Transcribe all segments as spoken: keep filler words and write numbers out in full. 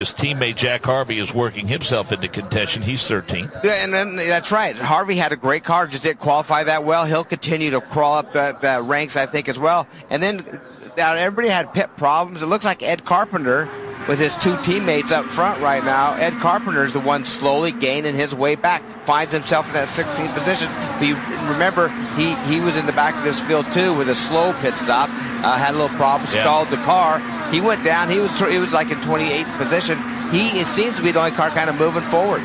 His teammate Jack Harvey is working himself into contention. He's thirteenth. Yeah, and then that's right. Harvey had a great car, just didn't qualify that well. He'll continue to crawl up the, the ranks, I think, as well. And then uh, everybody had pit problems. It looks like Ed Carpenter, with his two teammates up front right now, Ed Carpenter is the one slowly gaining his way back, finds himself in that sixteenth position. But you remember, he, he was in the back of this field too with a slow pit stop, uh, had a little problem, yeah. stalled the car. He went down. He was he was like in twenty-eighth position. He it seems to be the only car kind of moving forward.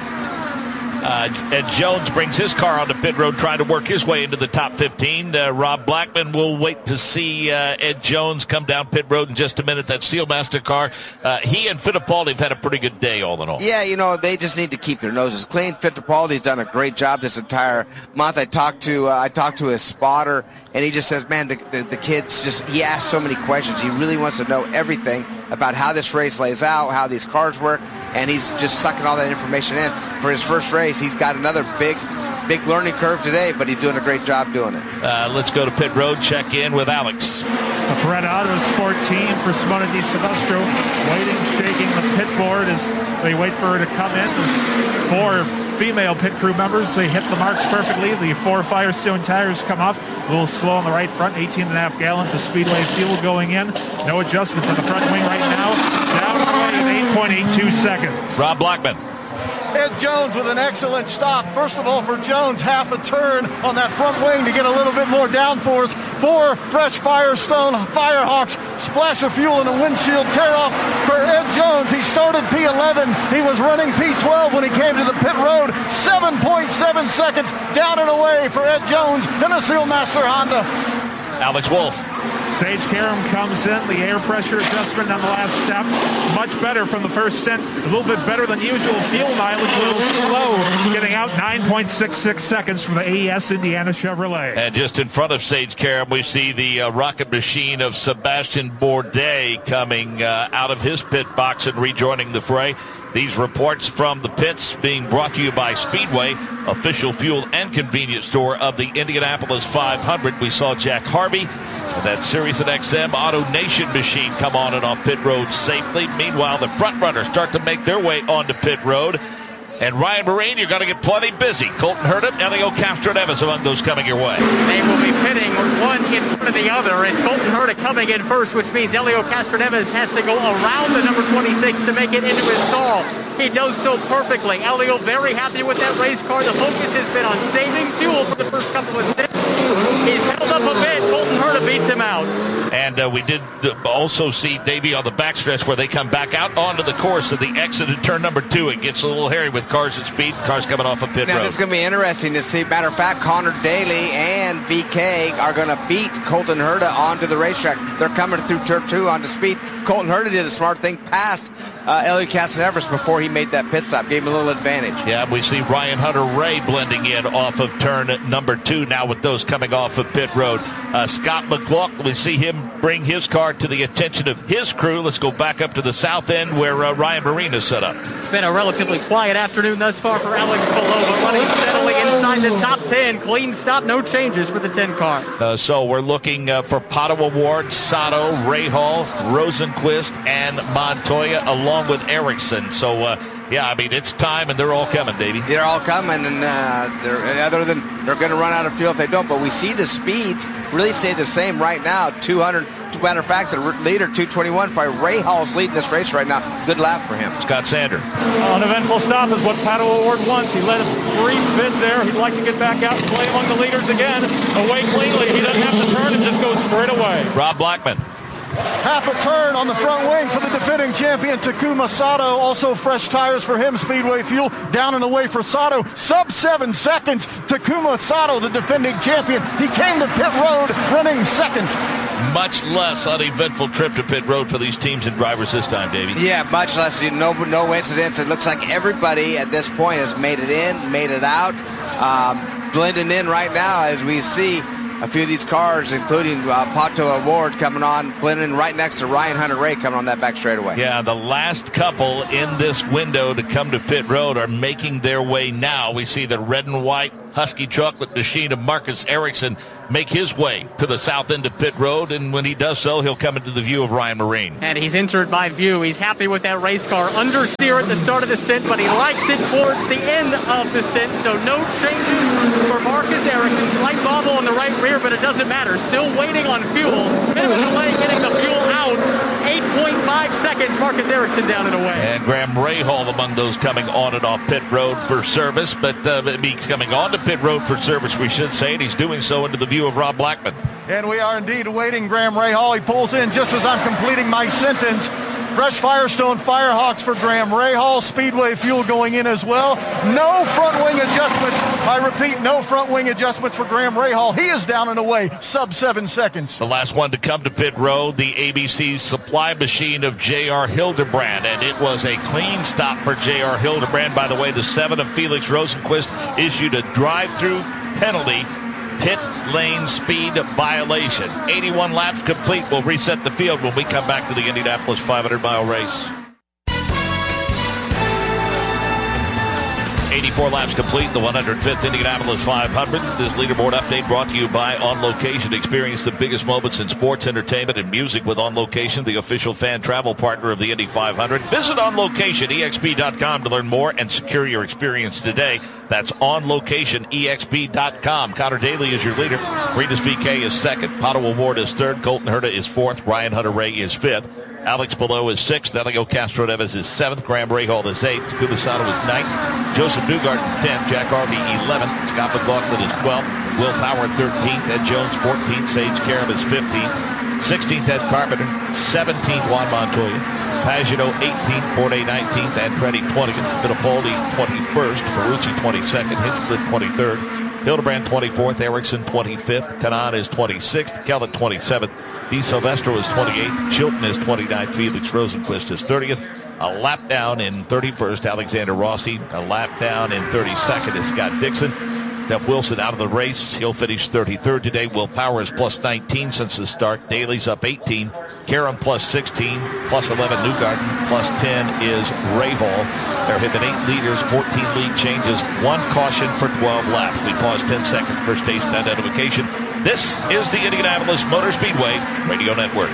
Uh, Ed Jones brings his car onto pit road, trying to work his way into the top fifteen. Uh, Rob Blackman will wait to see uh, Ed Jones come down pit road in just a minute. That Steelmaster car, uh, he and Fittipaldi have had a pretty good day all in all. Yeah, you know, they just need to keep their noses clean. Fittipaldi's done a great job this entire month. I talked to uh, I talked to his spotter, and he just says, man, the, the, the kid's just, he asks so many questions. He really wants to know everything about how this race lays out, how these cars work, and he's just sucking all that information in. For his first race, he's got another big, big learning curve today, but he's doing a great job doing it. Uh, let's go to pit road, check in with Alex. The Beretta Autosport team for Simona Di Silvestro waiting, shaking the pit board as they wait for her to come in. There's four female pit crew members. They hit the marks perfectly. The four Firestone tires come off. A little slow on the right front. eighteen and a half gallons of Speedway fuel going in. No adjustments on the front wing right now. Down the way in eight point eight two seconds. Rob Blackman. Ed Jones with an excellent stop. First of all, for Jones, half a turn on that front wing to get a little bit more downforce. Four fresh Firestone Firehawks splash of fuel in the windshield tear off for Ed Jones. He started P eleven. He was running P twelve when he came to the pit road. seven point seven seconds down and away for Ed Jones in a Steelmaster Honda. Alex Wolf. Sage Karam comes in, the air pressure adjustment on the last step. Much better from the first stint. A little bit better than usual. Fuel mileage a little slow. Getting out nine point six six seconds from the A E S Indiana Chevrolet. And just in front of Sage Karam, we see the uh, rocket machine of Sebastian Bourdais coming uh, out of his pit box and rejoining the fray. These reports from the pits being brought to you by Speedway, official fuel and convenience store of the Indianapolis five hundred. We saw Jack Harvey and that Sirius and X M Auto Nation machine come on and off pit road safely. Meanwhile, the front runners start to make their way onto pit road. And Ryan Marine, you're going to get plenty busy. Colton Herta, Elio Castroneves among those coming your way. They will be pitting one in front of the other. It's Colton Herta coming in first, which means Elio Castroneves has to go around the number twenty-six to make it into his stall. He does so perfectly. Elio very happy with that race car. The focus has been on saving fuel for the first couple of stints. He's held up a bit. Colton Herta beats him out. And uh, we did also see Davey on the backstretch where they come back out onto the course at the exit at turn number two. It gets a little hairy with cars at speed, cars coming off of pit now, road. It's going to be interesting to see. Matter of fact, Connor Daly and V K are going to beat Colton Herta onto the racetrack. They're coming through turn two onto speed. Colton Herta did a smart thing past uh, Elio Castroneves before he made that pit stop. Gave him a little advantage. Yeah, we see Ryan Hunter-Ray blending in off of turn number two now with those coming off of pit road. Uh, Scott McLaughlin, we see him bring his car to the attention of his crew. Let's go back up to the south end where uh, Ryan Marine is set up. It's been a relatively quiet afternoon thus far for Alex Palou, running steadily inside the top ten. Clean stop, no changes for the ten car. Uh, so we're looking uh, for Pato Award, Sato, Rahal, Rosenquist, and Montoya, along with Erickson. So, uh, yeah, I mean, it's time, and they're all coming, Davey. They're all coming, and uh, they're, other than they're going to run out of fuel if they don't. But we see the speeds really stay the same right now. two hundred. Matter of fact, the leader, two twenty-one. For Ray Hall's leading this race right now. Good lap for him. Scott Sander. An eventful stop is what Pato Award wants. He let a brief bid there. He'd like to get back out and play among the leaders again. Away cleanly. He doesn't have to turn and just goes straight away. Rob Blackman. Half a turn on the front wing for the defending champion, Takuma Sato. Also fresh tires for him, Speedway fuel. Down and away for Sato. Sub seven seconds. Takuma Sato, the defending champion. He came to pit road running second. Much less uneventful trip to pit road for these teams and drivers this time, Davey. Yeah, much less. No, no incidents. It looks like everybody at this point has made it in, made it out. Um, blending in right now as we see a few of these cars, including uh, Pato Award coming on, blending right next to Ryan Hunter-Ray coming on that back straightaway. Yeah, the last couple in this window to come to pit road are making their way now. We see the red and white Husky chocolate machine of Marcus Ericsson make his way to the south end of pit road, and when he does so, he'll come into the view of Ryan Marine. And he's entered my view. He's happy with that race car. Under steer at the start of the stint, but he likes it towards the end of the stint, so no changes for Marcus Ericsson. Slight bobble on the right rear, but it doesn't matter. Still waiting on fuel. Bit of a delay getting the fuel out. eight point five seconds, Marcus Ericsson down and away. And Graham Rahal among those coming on and off pit road for service, but uh, he's coming on to pit road for service, we should say, and he's doing so into the view of Rob Blackman. And we are indeed awaiting Graham Rahal. He pulls in just as I'm completing my sentence. Fresh Firestone Firehawks for Graham Rahal. Speedway fuel going in as well. No front wing adjustments. I repeat, no front wing adjustments for Graham Rahal. He is down and away, sub seven seconds. The last one to come to pit road, the A B C supply machine of J R Hildebrand, and it was a clean stop for J R Hildebrand. By the way, the seven of Felix Rosenquist issued a drive-through penalty. Pit lane speed violation. eighty-one laps complete. We'll reset the field when we come back to the Indianapolis five hundred mile race. eighty-four laps complete, the one hundred fifth Indianapolis five hundred. This leaderboard update brought to you by On Location. Experience the biggest moments in sports, entertainment, and music with On Location, the official fan travel partner of the Indy five hundred. Visit On Location E X P dot com to learn more and secure your experience today. That's On Location E X P dot com. Connor Daly is your leader. Renus V K is second. Pato O'Ward is third. Colton Herta is fourth. Ryan Hunter-Reay is fifth. Alex Palou is sixth. Elio Castro-Neves is seventh. Graham Rahal is eighth. Takuma Sato is ninth. Joseph Newgarden tenth. Jack Harvey eleventh. Scott McLaughlin is twelfth. Will Power thirteenth. Ed Jones fourteenth. Sage Karam is fifteenth. sixteenth. Ed Carpenter. seventeenth. Juan Montoya. Pagano eighteenth. Bourdais nineteenth. Andretti twentieth. Fittipaldi twenty-first. Ferrucci twenty-second. Hinchcliffe twenty-third. Hildebrand twenty-fourth. Ericsson twenty-fifth. Kanan is twenty-sixth. Kellett twenty-seventh. Di Silvestro is twenty-eighth. Chilton is twenty-ninth. Felix Rosenquist is thirtieth. A lap down in thirty-first, Alexander Rossi. A lap down in thirty-second is Scott Dixon. Jeff Wilson out of the race. He'll finish thirty-third today. Will Power is plus nineteen since the start. Daly's up eighteen. Karam plus sixteen. Plus eleven Newgarden. Plus ten is Rahal. They're hitting eight leaders, fourteen lead changes, one caution for twelve laps. We pause ten seconds for station identification. This is the Indianapolis Motor Speedway Radio Network.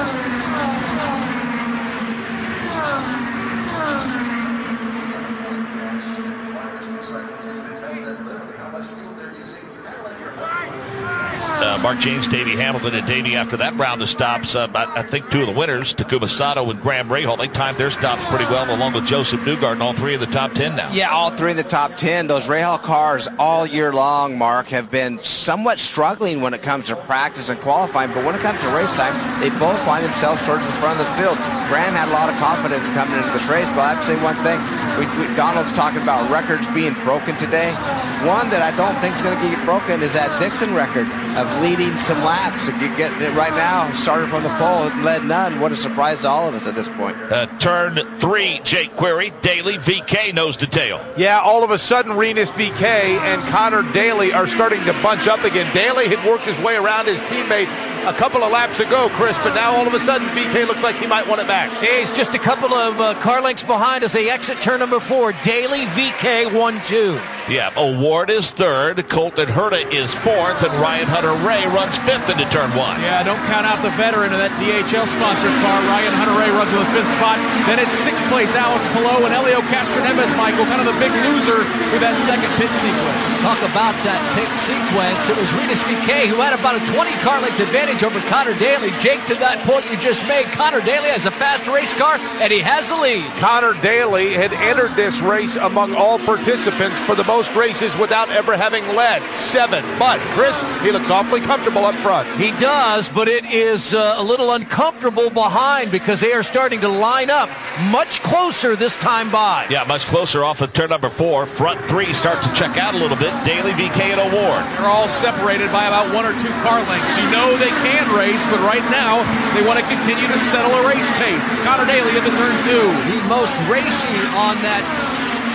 Uh, Mark James, Davey Hamilton, and Davey after that round of stops. Uh, I, I think two of the winners, Takuma Sato and Graham Rahal, they timed their stops pretty well, along with Joseph Newgarden, all three in the top ten now. Yeah, all three in the top ten. Those Rahal cars all year long, Mark, have been somewhat struggling when it comes to practice and qualifying, but when it comes to race time, they both find themselves towards the front of the field. Graham had a lot of confidence coming into this race, but I have to say one thing. We, we, Donald's talking about records being broken today. One that I don't think is going to get broken is that Dixon record of leading some laps. Getting it right now, started from the pole, led none. What a surprise to all of us at this point. Uh, turn three, Jake Query, Daly, V K nose to tail. Yeah, all of a sudden, Renus V K and Connor Daly are starting to bunch up again. Daly had worked his way around his teammate a couple of laps ago, Chris, but now all of a sudden V K looks like he might want it back. He's just a couple of uh, car lengths behind as they exit turn number four. Daly, V K, one two. Yeah, O'Ward is third, Colton Herta is fourth, and Ryan Hunter-Reay runs fifth into turn one. Yeah, don't count out the veteran of that D H L-sponsored car. Ryan Hunter-Reay runs in the fifth spot. Then it's sixth place, Alex Palou and Elio Castro-Neves, Michael, kind of the big loser for that second pit sequence. Talk about that pit sequence. It was Renus V K who had about a twenty car length advantage over Connor Daly. Jake, to that point you just made, Connor Daly has a fast race car, and he has the lead. Connor Daly had entered this race among all participants for the most races without ever having led. Seven. But, Chris, he looks awfully comfortable up front. He does, but it is uh, a little uncomfortable behind because they are starting to line up much closer this time by. Yeah, much closer off of turn number four. Front three start to check out a little bit. Daly, V K, and O'Ward. They're all separated by about one or two car lengths. You know they can race, but right now they want to continue to settle a race pace. It's Connor Daly into turn two. The most racy on that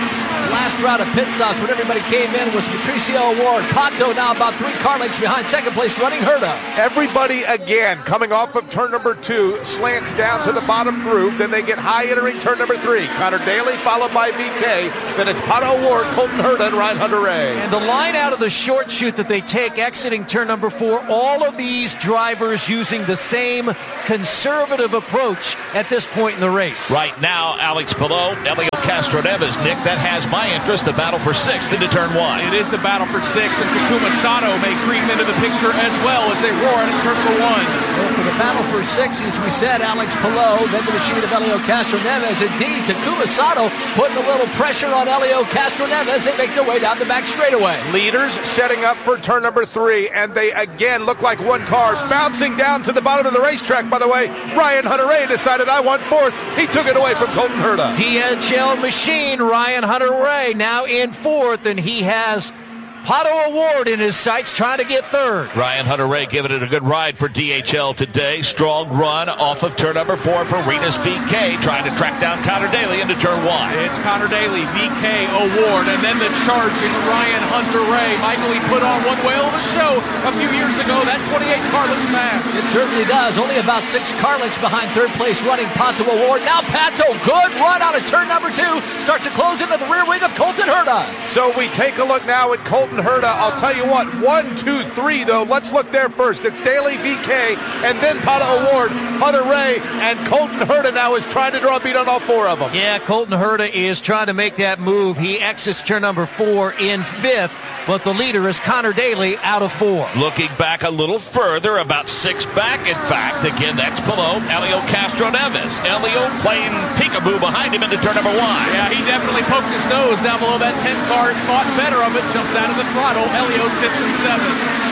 last round of pit stops when everybody came in was Patricio O'Ward. Pato now about three car lengths behind second place running Herta. Everybody again coming off of turn number two slants down to the bottom groove. Then they get high entering turn number three. Connor Daly followed by V K. Then it's Pato O'Ward, Colton Herta, and Ryan Hunter-Reay. And the line out of the short chute that they take exiting turn number four, all of these drivers using the same conservative approach at this point in the race. Right now, Alex Palou, Elio Castroneves, Nick, that has my interest, the battle for sixth into turn one. It is the battle for sixth, and Takuma Sato may creep into the picture as well as they roar into turn number one. Well, for the battle for sixth, as we said, Alex Palou, then the machine of Elio Castroneves. Indeed, Takuma Sato putting a little pressure on Elio Castroneves. They make their way down the back straightaway. Leaders setting up for turn number three, and they again look like one car bouncing down to the bottom of the racetrack. By the way, Ryan Hunter-Reay decided I want fourth. He took it away from Colton Herta. D H L machine, Ryan Hunter-Reay now in fourth, and he has Pato O'Ward in his sights trying to get third. Ryan Hunter-Reay giving it a good ride for D H L today. Strong run off of turn number four for Rinus V K, trying to track down Connor Daly into turn one. It's Connor Daly, V K, O'Ward, and then the charging Ryan Hunter-Reay. Michael, he put on one whale of a show a few years ago. That twenty-eight car looks fast. It certainly does. Only about six car lengths behind third place running Pato O'Ward. Now Pato, good run out of turn number two. Starts to close into the rear wing of Colton Herta. So we take a look now at Colton Herta. I'll tell you what, one, two, three, though. Let's look there first. It's Daly, V K, and then Pato O'Ward, Hunter-Reay, and Colton Herta now is trying to draw a beat on all four of them. Yeah, Colton Herta is trying to make that move. He exits turn number four in fifth, but the leader is Connor Daly out of four. Looking back a little further, about six back, in fact. Again, that's below Elio Castroneves. Elio playing peekaboo behind him into turn number one. Yeah, he definitely poked his nose down below that ten car, thought better of it, jumps out of the throttle. Elio sits in seventh.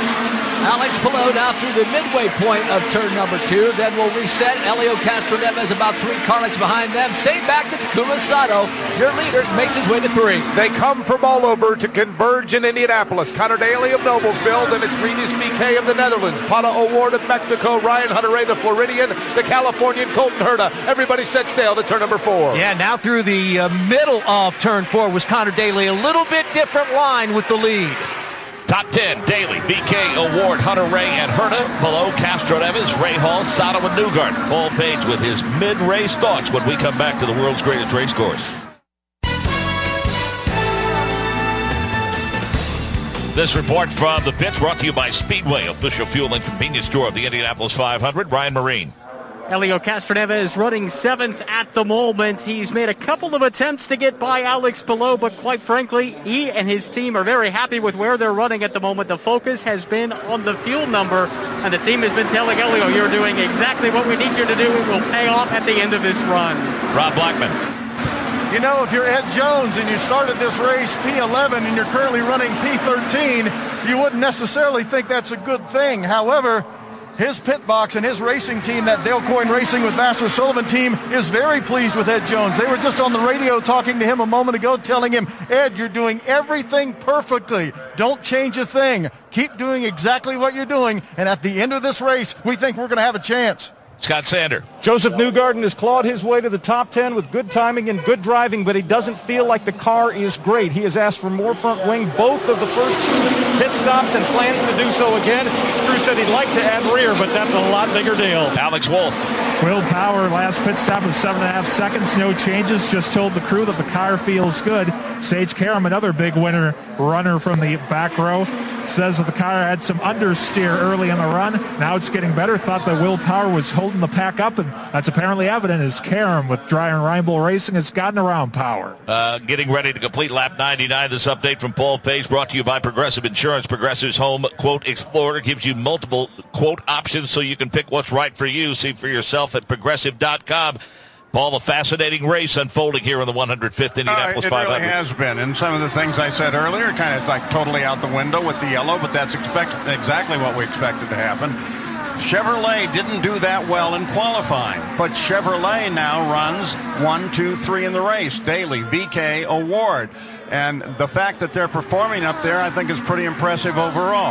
Alex Palou now through the midway point of turn number two. Then we'll reset. Elio Castroneves about three car lengths behind them. Same back to Takuma Sato. Your leader makes his way to three. They come from all over to converge in Indianapolis. Connor Daly of Noblesville, then it's Rinus V K of the Netherlands, Pato O'Ward of Mexico, Ryan Hunter-Reay, the Floridian, the Californian, Colton Herta. Everybody set sail to turn number four. Yeah, now through the uh, middle of turn four was Connor Daly. A little bit different line with the lead. Top ten, Daly, V K, O'Ward, Hunter-Reay, and Herta. Below, Castroneves, Ray Hall, Sato, and Newgarden. Paul Page with his mid-race thoughts when we come back to the world's greatest race course. This report from the pits brought to you by Speedway, official fuel and convenience store of the Indianapolis five hundred. Ryan Marine. Elio Castroneves running seventh at the moment. He's made a couple of attempts to get by Alex Palou, but quite frankly, he and his team are very happy with where they're running at the moment. The focus has been on the fuel number, and the team has been telling Elio, you're doing exactly what we need you to do. It will pay off at the end of this run. Rob Blackman. You know, if you're Ed Jones and you started this race P eleven and you're currently running P thirteen, you wouldn't necessarily think that's a good thing. However, his pit box and his racing team, that Dale Coyne Racing with Master Sullivan team, is very pleased with Ed Jones. They were just on the radio talking to him a moment ago, telling him, Ed, you're doing everything perfectly. Don't change a thing. Keep doing exactly what you're doing. And at the end of this race, we think we're going to have a chance. Scott Sander. Joseph Newgarden has clawed his way to the top ten with good timing and good driving, but he doesn't feel like the car is great. He has asked for more front wing both of the first two pit stops and plans to do so again. Drew said he'd like to add rear, but that's a lot bigger deal. Alex Wolf. Will Power, last pit stop was seven and a half seconds, no changes. Just told the crew that the car feels good. Sage Karam, another big winner, runner from the back row, says that the car had some understeer early in the run. Now it's getting better. Thought that Will Power was holding the pack up, and that's apparently evident as Karam with Dreyer Reinbold Racing has gotten around Power. Uh, getting ready to complete lap ninety-nine. This update from Paul Page brought to you by Progressive Insurance. Progressive's Home Quote Explorer gives you multiple quote options so you can pick what's right for you. See for yourself at progressive dot com. Paul, a fascinating race unfolding here in the one hundred fifth Indianapolis uh, it five hundred. It really has been, and some of the things I said earlier kind of like totally out the window with the yellow, but that's expect- exactly what we expected to happen. Chevrolet didn't do that well in qualifying, but Chevrolet now runs one, two, three in the race. Daly, V K, O'Ward. And the fact that they're performing up there, I think, is pretty impressive overall.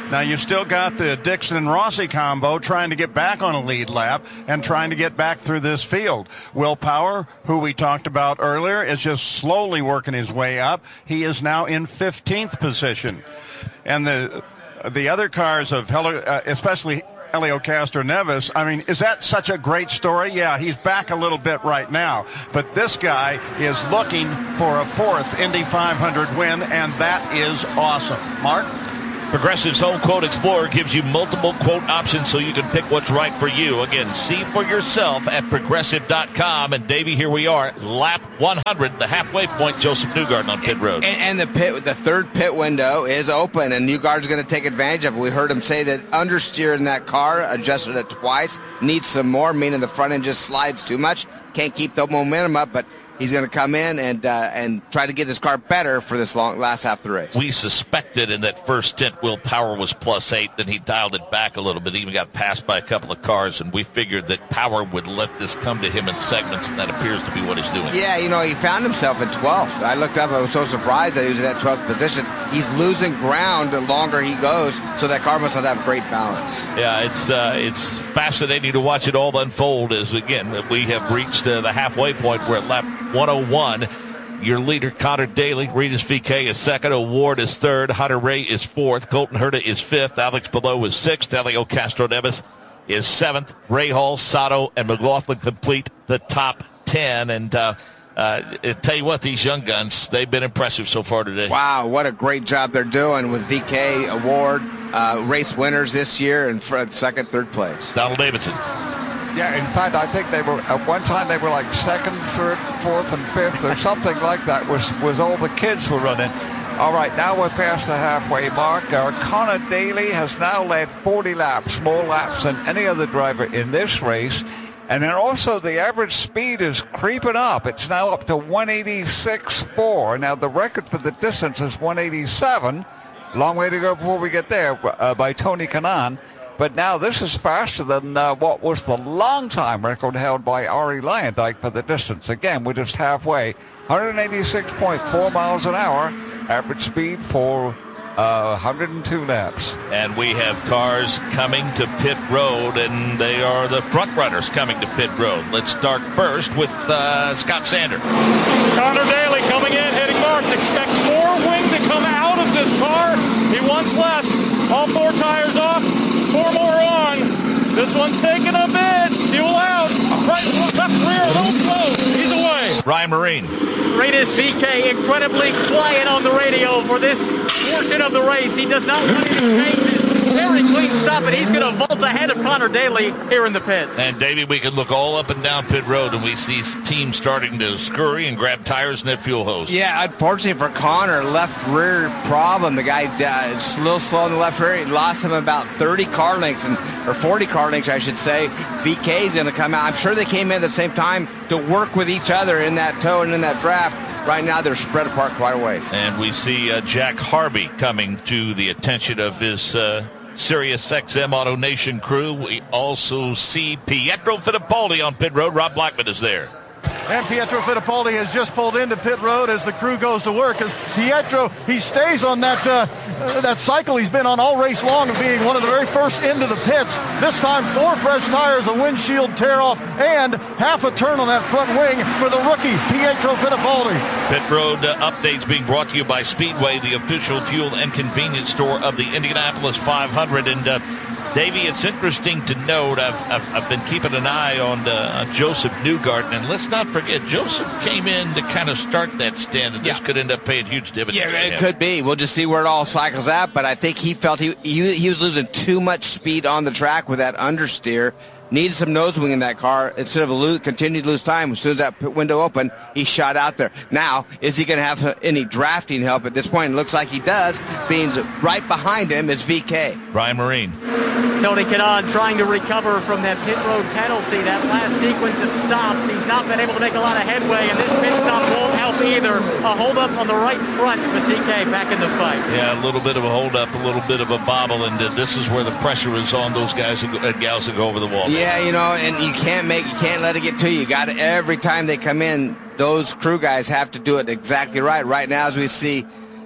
Now, you still got the Dixon and Rossi combo trying to get back on a lead lap and trying to get back through this field. Will Power, who we talked about earlier, is just slowly working his way up. He is now in fifteenth position. And the the other cars of, uh, especially Helio Castroneves, I mean, is that such a great story? Yeah, he's back a little bit right now, but this guy is looking for a fourth Indy five hundred win, and that is awesome. Mark? Progressive's Home Quote Explorer gives you multiple quote options so you can pick what's right for you. Again, see for yourself at progressive dot com. And Davey, here we are, lap one hundred, the halfway point. Joseph Newgarden on pit road. And, and the pit, the third pit window is open, and Newgarden's going to take advantage of it. We heard him say that understeer in that car, adjusted it twice, needs some more, meaning the front end just slides too much. Can't keep the momentum up, but he's going to come in and uh, and try to get his car better for this long last half of the race. We suspected in that first stint Will Power was plus eight. Then he dialed it back a little bit. He even got passed by a couple of cars, and we figured that Power would let this come to him in segments, and that appears to be what he's doing. Yeah, you know, he found himself in twelfth. I looked up. I was so surprised that he was in that twelfth position. He's losing ground the longer he goes, so that car must not have great balance. Yeah, it's uh, it's fascinating to watch it all unfold as, again, we have reached uh, the halfway point. We're at lap one oh one. Your leader, Connor Daly. Rinus V K is second. O'Ward is third. Hunter-Reay is fourth. Colton Herta is fifth. Alex Below is sixth. Helio Castroneves is seventh. Ray Hall, Sato, and McLaughlin complete the top ten. And uh, uh, I tell you what, these young guns, they've been impressive so far today. Wow, what a great job they're doing with V K, Award, uh, race winners this year, and for second, third place. Donald Davidson. Yeah, in fact, I think they were, at one time they were like second, third, fourth, and fifth, or something like that, was, was all the kids were running. All right, now we're past the halfway mark. Our Connor Daly has now led forty laps, more laps than any other driver in this race. And then also the average speed is creeping up. It's now up to one eighty-six point four. Now the record for the distance is one eighty-seven. Long way to go before we get there uh, by Tony Kanaan. But now this is faster than uh, what was the long-time record held by Arie Luyendyk for the distance. Again, we're just halfway. one eighty-six point four miles an hour, average speed for uh, one hundred two laps. And we have cars coming to pit road, and they are the front runners coming to pit road. Let's start first with uh, Scott Sander. Connor Daly coming in, hitting marks. Expect more wing to come out of this car. He wants less. All four tires off. Four more on. This one's taking a bit. Fuel out. Right, left rear, a little slow. He's away. Ryan Marine. Rinus V K incredibly quiet on the radio for this portion of the race. He does not want any changes. Very clean stop, and he's going to vault ahead of Connor Daly here in the pits. And, Davey, we can look all up and down pit road, and we see teams starting to scurry and grab tires and that fuel hose. Yeah, unfortunately for Connor, left rear problem. The guy uh, is a little slow in the left rear. He lost him about thirty car lengths, and or forty car lengths, I should say. V K is going to come out. I'm sure they came in at the same time to work with each other in that tow and in that draft. Right now, they're spread apart quite a ways. And we see uh, Jack Harvey coming to the attention of his uh, Sirius X M Auto Nation crew. We also see Pietro Fittipaldi on pit road. Rob Blackman is there. And Pietro Fittipaldi has just pulled into pit road as the crew goes to work. As Pietro, he stays on that uh, uh, that cycle he's been on all race long of being one of the very first into the pits. This time, four fresh tires, a windshield tear off, and half a turn on that front wing for the rookie, Pietro Fittipaldi. Pit road uh, updates being brought to you by Speedway, the official fuel and convenience store of the Indianapolis five hundred. And uh, Davey, it's interesting to note, I've, I've, I've been keeping an eye on, uh, on Joseph Newgarden, and let's not forget, Joseph came in to kind of start that stand, and this yeah. could end up paying huge dividends. Yeah, it could be. We'll just see where it all cycles out, but I think he felt he, he, he was losing too much speed on the track with that understeer. Needed some nose wing in that car. Instead of lose, continue to lose time, as soon as that window opened, he shot out there. Now, is he going to have any drafting help at this point? It looks like he does, being right behind him is V K. Ryan Marine. Tony Kanaan trying to recover from that pit road penalty, that last sequence of stops. He's not been able to make a lot of headway, and this pit stop won't help either. A hold-up on the right front for T K back in the fight. Yeah, a little bit of a hold-up, a little bit of a bobble, and uh, this is where the pressure is on those guys and uh, gals that go over the wall. Yeah, you know, and you can't make, you can't let it get to you. You got to, every time they come in, those crew guys have to do it exactly right. Right now, as we see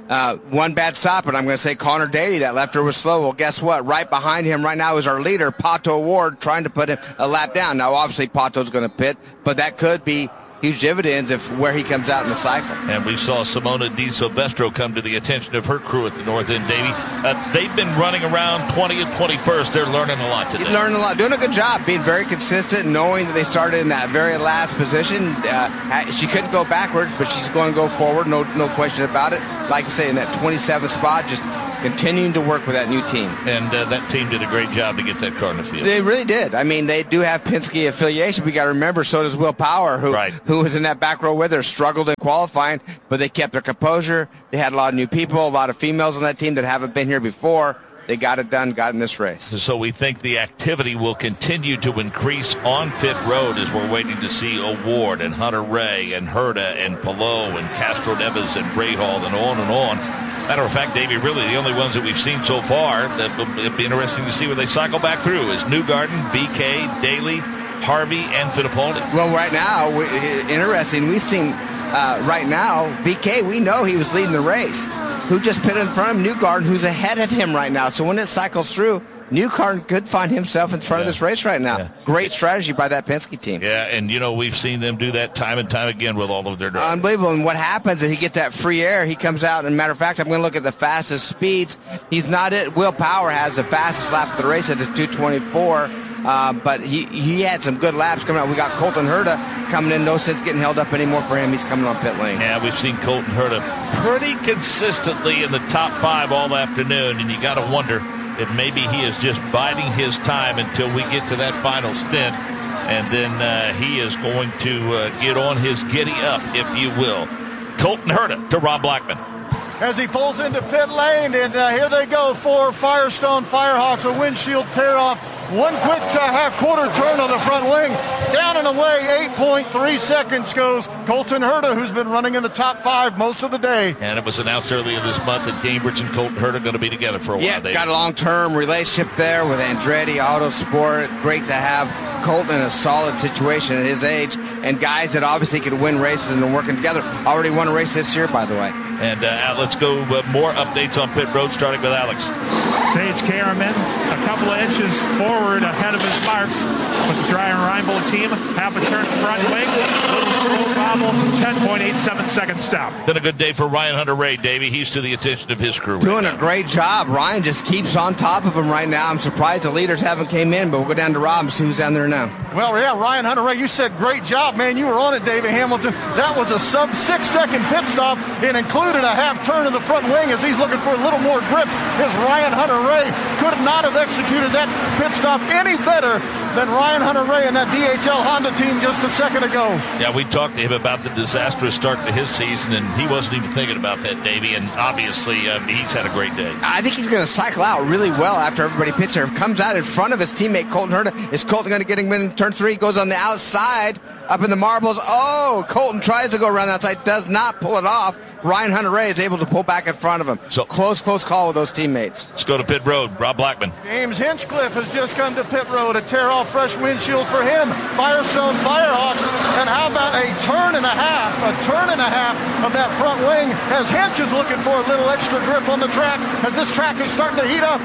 Uh, one bad stop, and I'm going to say Connor Daly, that left her was slow. Well, guess what? Right behind him right now is our leader, Pato Ward, trying to put him a lap down. Now, obviously, Pato's going to pit, but that could be huge dividends if where he comes out in the cycle. And we saw Simona Di Silvestro come to the attention of her crew at the North End, Davey. Uh, they've been running around twentieth, twenty-first. They're learning a lot today. Learning a lot. Doing a good job. Being very consistent, knowing that they started in that very last position. Uh, she couldn't go backwards, but she's going to go forward. No, no question about it. Like I say, in that twenty-seventh spot, just continuing to work with that new team. And uh, that team did a great job to get that car in the field. They really did. I mean, they do have Penske affiliation. We got to remember, so does Will Power, who, right. who was in that back row with her, struggled in qualifying, but they kept their composure. They had a lot of new people, a lot of females on that team that haven't been here before. They got it done, got in this race. So we think the activity will continue to increase on pit road as we're waiting to see O'Ward and Hunter Ray and Herta and Palou and Castro Neves and Rahal and on and on. Matter of fact, Davey, really the only ones that we've seen so far that will be interesting to see when they cycle back through is Newgarden, B K, Daly, Harvey, and Fittipaldi. Well, right now, we, interesting, we've seen uh, right now, B K, we know he was leading the race. Who just pit in front of Newgarden, who's ahead of him right now. So when it cycles through, Newgarden could find himself in front yeah. of this race right now. Yeah. Great strategy by that Penske team. Yeah, and, you know, we've seen them do that time and time again with all of their drivers. Unbelievable. And what happens is he gets that free air. He comes out, and matter of fact, I'm going to look at the fastest speeds. He's not it. Will Power has the fastest lap of the race at two twenty-four. Uh, but he, he had some good laps coming out. We got Colton Herta coming in. No sense getting held up anymore for him. He's coming on pit lane. Yeah, we've seen Colton Herta pretty consistently in the top five all afternoon, and you got to wonder if maybe he is just biding his time until we get to that final stint, and then uh, he is going to uh, get on his giddy up, if you will. Colton Herta to Rob Blackman. As he pulls into pit lane, and uh, here they go for Firestone Firehawks, a windshield tear off. One quick uh, half-quarter turn on the front wing. Down and away, eight point three seconds goes Colton Herta, who's been running in the top five most of the day. And it was announced earlier this month that Cambridge and Colton Herta are going to be together for a yeah, while. Yeah, got a long-term relationship there with Andretti Autosport. Great to have Colton in a solid situation at his age, and guys that obviously could win races and are working together. Already won a race this year, by the way. And uh, let's go uh, more updates on pit road, starting with Alex. Sage Karaman a couple of inches forward ahead of his marks with the Dreyer Reinbold team. Half a turn front wing, little slow bobble, ten point eight seven second stop. Been a good day for Ryan Hunter-Reay, Davey. He's to the attention of his crew. Doing right a great job. Ryan just keeps on top of him right now. I'm surprised the leaders haven't came in, but we'll go down to Rob and see who's down there now. Well, yeah, Ryan Hunter-Reay, you said great job, man. You were on it, David Hamilton. That was a sub six second pit stop and included a half turn in the front wing as he's looking for a little more grip. His Ryan Hunter-Reay could not have executed that pit stop any better than Ryan Hunter-Reay and that D H L Honda team just a second ago. Yeah, we talked to him about the disastrous start to his season, and he wasn't even thinking about that, Davey, and obviously uh, he's had a great day. I think he's going to cycle out really well after everybody pits here. Comes out in front of his teammate Colton Herta. Is Colton going to get him in turn three? Goes on the outside, up in the marbles. Oh, Colton tries to go around the outside, does not pull it off. Ryan Hunter-Reay is able to pull back in front of him. So close, close call with those teammates. Let's go to pit road. Rob Blackman. James Hinchcliffe has just come to pit road. A tear-off fresh windshield for him. Firestone Firehawks. And how about a turn and a half, a turn and a half of that front wing as Hinch is looking for a little extra grip on the track as this track is starting to heat up.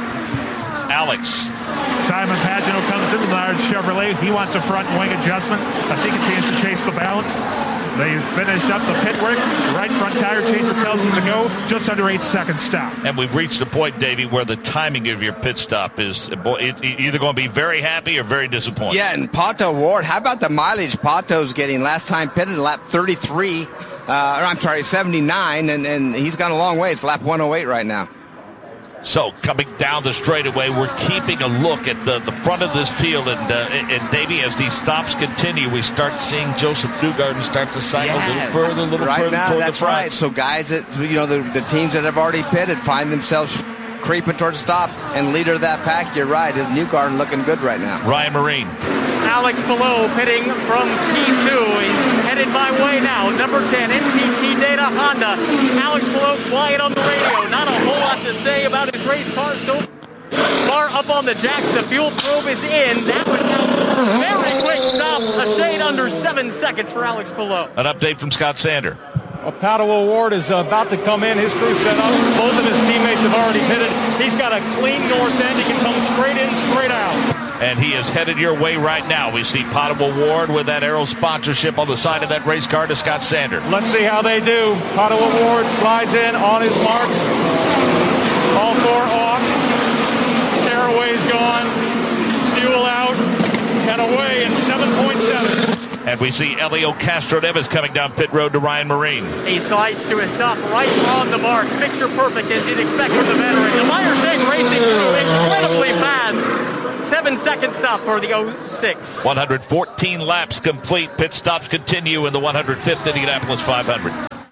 Alex. Simon Pagino comes in with a large Chevrolet. He wants a front wing adjustment. I think a chance to chase the balance. They finish up the pit work. Right front tire changer tells them to go. Just under eight seconds stop. And we've reached the point, Davey, where the timing of your pit stop is either going to be very happy or very disappointing. Yeah, and Pato Ward, how about the mileage Pato's getting? Last time pitted lap thirty-three, uh, or I'm sorry, seventy-nine, and, and he's gone a long way. It's lap one oh eight right now. So coming down the straightaway, we're keeping a look at the, the front of this field. And, uh, and Davey, as these stops continue, we start seeing Joseph Newgarden start to cycle yeah, a little further, a little right further now, toward that's the front. right. So guys, that, you know, the, the teams that have already pitted find themselves creeping towards the stop. And leader of that pack, you're right, is Newgarden looking good right now. Ryan Marine. Alex Palou pitting from P two. He's headed my way now. Number ten, N T T Data Honda. Alex Palou quiet on the radio. Not a whole lot to say about his race car so far up on the jacks. The fuel probe is in. That would have a very quick stop. A shade under seven seconds for Alex Palou. An update from Scott Sander. Pato O'Ward is uh, about to come in. His crew set up. Both of his teammates have already pitted. He's got a clean north end. He can come straight in, straight out. And he is headed your way right now. We see Pato O'Ward with that Arrow sponsorship on the side of that race car to Scott Sander. Let's see how they do. Pato O'Ward slides in on his marks. All four off. Tearaway's gone. Fuel out. And away in seven point seven. And we see Helio Castroneves coming down pit road to Ryan Marine. He slides to a stop right on the marks. Picture perfect as you'd expect from the veteran. The Myers Incorporated racing crew incredibly fast. Seven second stop for the oh six. one hundred fourteen laps complete. Pit stops continue in the one hundred fifth Indianapolis five hundred.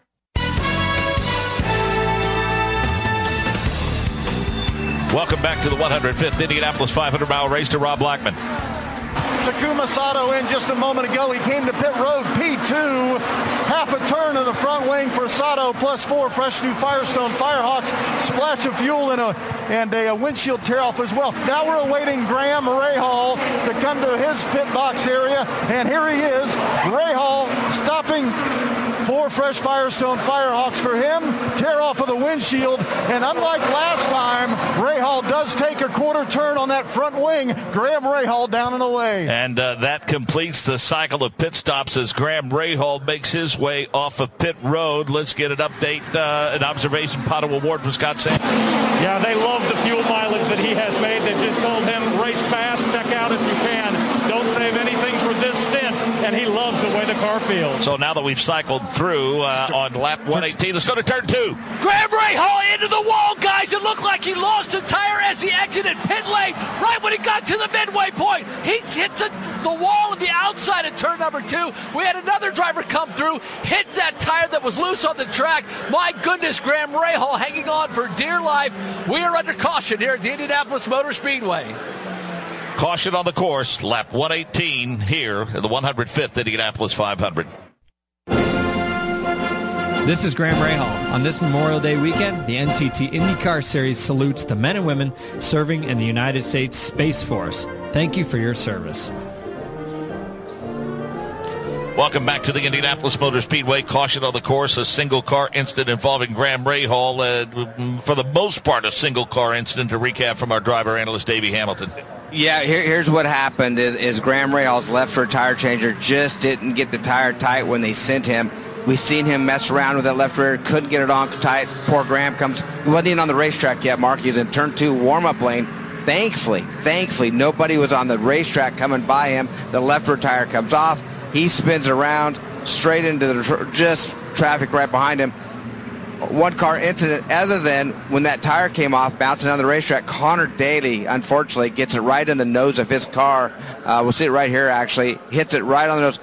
Welcome back to the one hundred fifth Indianapolis five hundred mile race to Rob Blackman. Takuma Sato in just a moment ago. He came to pit road P two. Half a turn in the front wing for Sato, plus four fresh new Firestone Firehawks. Splash of fuel and a, and a, a windshield tear off as well. Now we're awaiting Graham Rahal to come to his pit box area. And here he is. Rahal stopping. Four fresh Firestone Firehawks for him. Tear off of the windshield. And unlike last time, Rahal does take a quarter turn on that front wing. Graham Rahal down and away. And uh, that completes the cycle of pit stops as Graham Rahal makes his way off of pit road. Let's get an update, uh, an observation. Pato O'Ward from Scott Sander. Yeah, they love the fuel mileage that he has made. They've just told him, race fast, check out if you can. Don't save anything for this stint. And he loves the way the car feels. So now that we've cycled through uh, on lap one eighteen, let's go to turn two. Graham Rahal into the wall, guys. It looked like he lost a tire as he exited pit lane right when he got to the midway point. He hits a, the wall on the outside of turn number two. We had another driver come through, hit that tire that was loose on the track. My goodness, Graham Rahal hanging on for dear life. We are under caution here at the Indianapolis Motor Speedway. Caution on the course, lap one eighteen here at the one hundred fifth Indianapolis five hundred. This is Graham Rahal. On this Memorial Day weekend, the N T T IndyCar Series salutes the men and women serving in the United States Space Force. Thank you for your service. Welcome back to the Indianapolis Motor Speedway. Caution on the course, a single-car incident involving Graham Rahal. Uh, for the most part, a single-car incident. To recap from our driver analyst, Davey Hamilton. Yeah, here, here's what happened is, is Graham Rahal's left for a tire changer just didn't get the tire tight when they sent him. We seen him mess around with that left rear, couldn't get it on tight. Poor Graham comes, he wasn't even on the racetrack yet, Mark. He's in turn two warm-up lane. Thankfully, thankfully, nobody was on the racetrack coming by him. The left rear tire comes off. He spins around straight into the just traffic right behind him. One car incident other than when that tire came off bouncing on the racetrack. Connor Daly unfortunately gets it right in the nose of his car. Uh, we'll see it right here actually. Hits it right on the nose.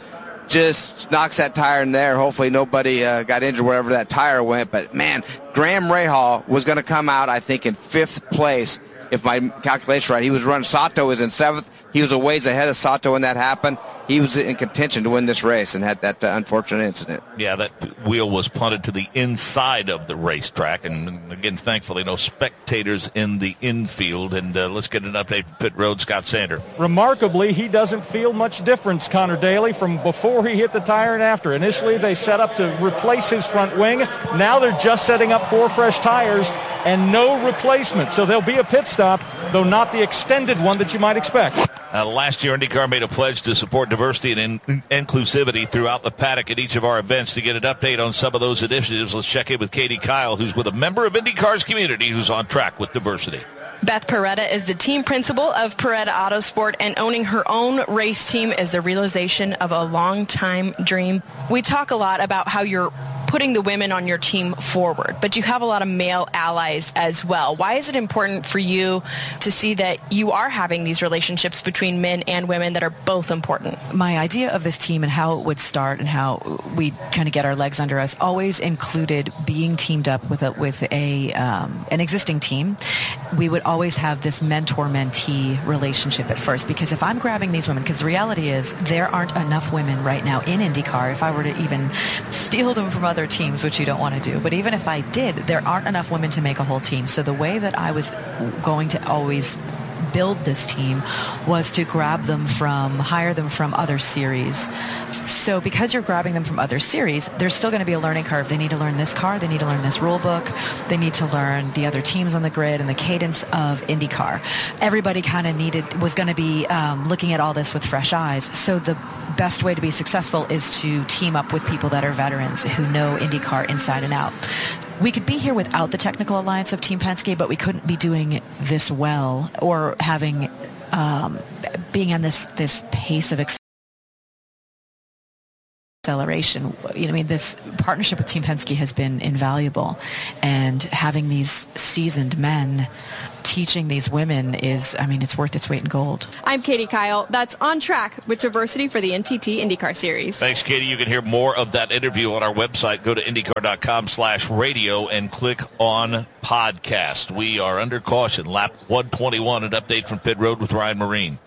Just knocks that tire in there. Hopefully nobody uh, got injured wherever that tire went. But man, Graham Rahal was going to come out I think in fifth place if my calculation right. He was running, Sato was in seventh. He was a ways ahead of Sato when that happened. He was in contention to win this race and had that uh, unfortunate incident. Yeah, that wheel was punted to the inside of the racetrack. And again, thankfully, no spectators in the infield. And uh, let's get an update from pit road, Scott Sander. Remarkably, he doesn't feel much difference, Connor Daly, from before he hit the tire and after. Initially, they set up to replace his front wing. Now they're just setting up four fresh tires and no replacement. So there'll be a pit stop, though not the extended one that you might expect. Uh, last year, IndyCar made a pledge to support diversity and in- inclusivity throughout the paddock at each of our events. To get an update on some of those initiatives, let's check in with Katie Kyle, who's with a member of IndyCar's community who's on track with diversity. Beth Peretta is the team principal of Peretta Autosport, and owning her own race team is the realization of a long-time dream. We talk a lot about how you're putting the women on your team forward, but you have a lot of male allies as well. Why is it important for you to see that you are having these relationships between men and women that are both important? My idea of this team and how it would start and how we kind of get our legs under us always included being teamed up with a, with a um, an existing team. We would always have this mentor-mentee relationship at first, because if I'm grabbing these women, because the reality is there aren't enough women right now in IndyCar. If I were to even steal them from other teams, which you don't want to do, but even if I did, there aren't enough women to make a whole team. So the way that I was going to always build this team was to grab them from, hire them from other series. So because you're grabbing them from other series, there's still going to be a learning curve. They need to learn this car. They need to learn this rule book. They need to learn the other teams on the grid and the cadence of IndyCar. Everybody kind of needed, was going to be um, looking at all this with fresh eyes. So the best way to be successful is to team up with people that are veterans who know IndyCar inside and out. We could be here without the technical alliance of Team Penske, but we couldn't be doing this well or having, um, being on this, this pace of acceleration. You know, I mean, this partnership with Team Penske has been invaluable, and having these seasoned men teaching these women is, I mean, it's worth its weight in gold. I'm Katie Kyle. That's On Track with Diversity for the N T T IndyCar Series. Thanks, Katie. You can hear more of that interview on our website. Go to IndyCar.com slash radio and click on podcast. We are under caution. Lap one twenty-one, an update from Pit Road with Ryan Marine.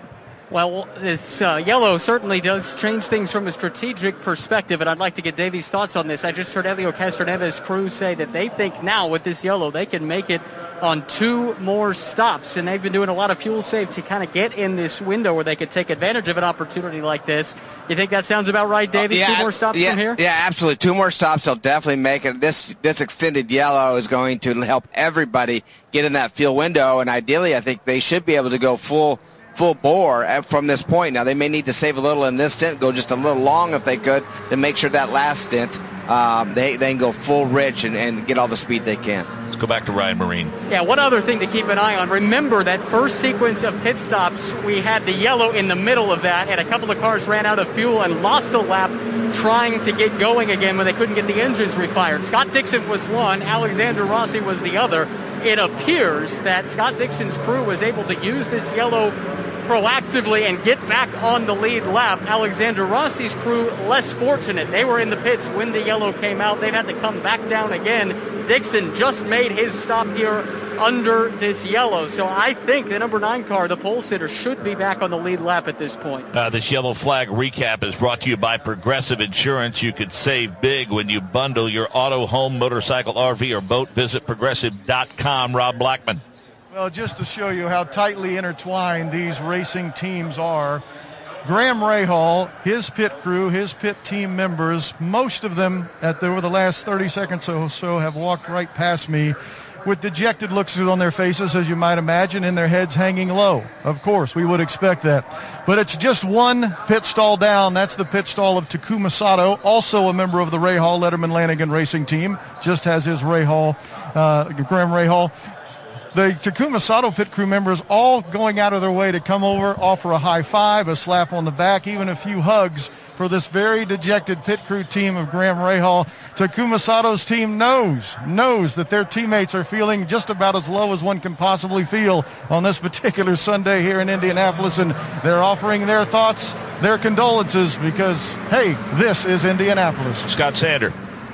Well, this uh, yellow certainly does change things from a strategic perspective, and I'd like to get Davey's thoughts on this. I just heard Helio Castroneves' crew say that they think now with this yellow they can make it on two more stops, and they've been doing a lot of fuel save to kind of get in this window where they could take advantage of an opportunity like this. You think that sounds about right, Davey? Uh, yeah, two more stops yeah, from here? Yeah, absolutely. Two more stops, they'll definitely make it. This this extended yellow is going to help everybody get in that fuel window, and ideally I think they should be able to go full full bore from this point. Now, they may need to save a little in this stint, go just a little long if they could, to make sure that last stint um, they, they can go full rich and, and get all the speed they can. Let's go back to Ryan Marine. Yeah, one other thing to keep an eye on. Remember that first sequence of pit stops, we had the yellow in the middle of that, and a couple of cars ran out of fuel and lost a lap trying to get going again when they couldn't get the engines refired. Scott Dixon was one, Alexander Rossi was the other. It appears that Scott Dixon's crew was able to use this yellow proactively and get back on the lead lap. Alexander Rossi's crew less fortunate. They were in the pits when the yellow came out. They've had to come back down again. Dixon just made his stop here under this yellow. So I think the number nine car, the pole sitter, should be back on the lead lap at this point. Uh, this yellow flag recap is brought to you by Progressive Insurance. You could save big when you bundle your auto, home, motorcycle, R V, or boat. Visit progressive dot com. Rob Blackman. Well, just to show you how tightly intertwined these racing teams are, Graham Rahal, his pit crew, his pit team members, most of them at the, over the last thirty seconds or so have walked right past me with dejected looks on their faces, as you might imagine, and their heads hanging low. Of course, we would expect that. But it's just one pit stall down. That's the pit stall of Takuma Sato, also a member of the Rahal Letterman Lanigan racing team, just has his Rahal, uh, Graham Rahal. The Takuma Sato pit crew members all going out of their way to come over, offer a high five, a slap on the back, even a few hugs for this very dejected pit crew team of Graham Rahal. Takuma Sato's team knows, knows that their teammates are feeling just about as low as one can possibly feel on this particular Sunday here in Indianapolis, and they're offering their thoughts, their condolences, because, hey, this is Indianapolis. Scott Sander.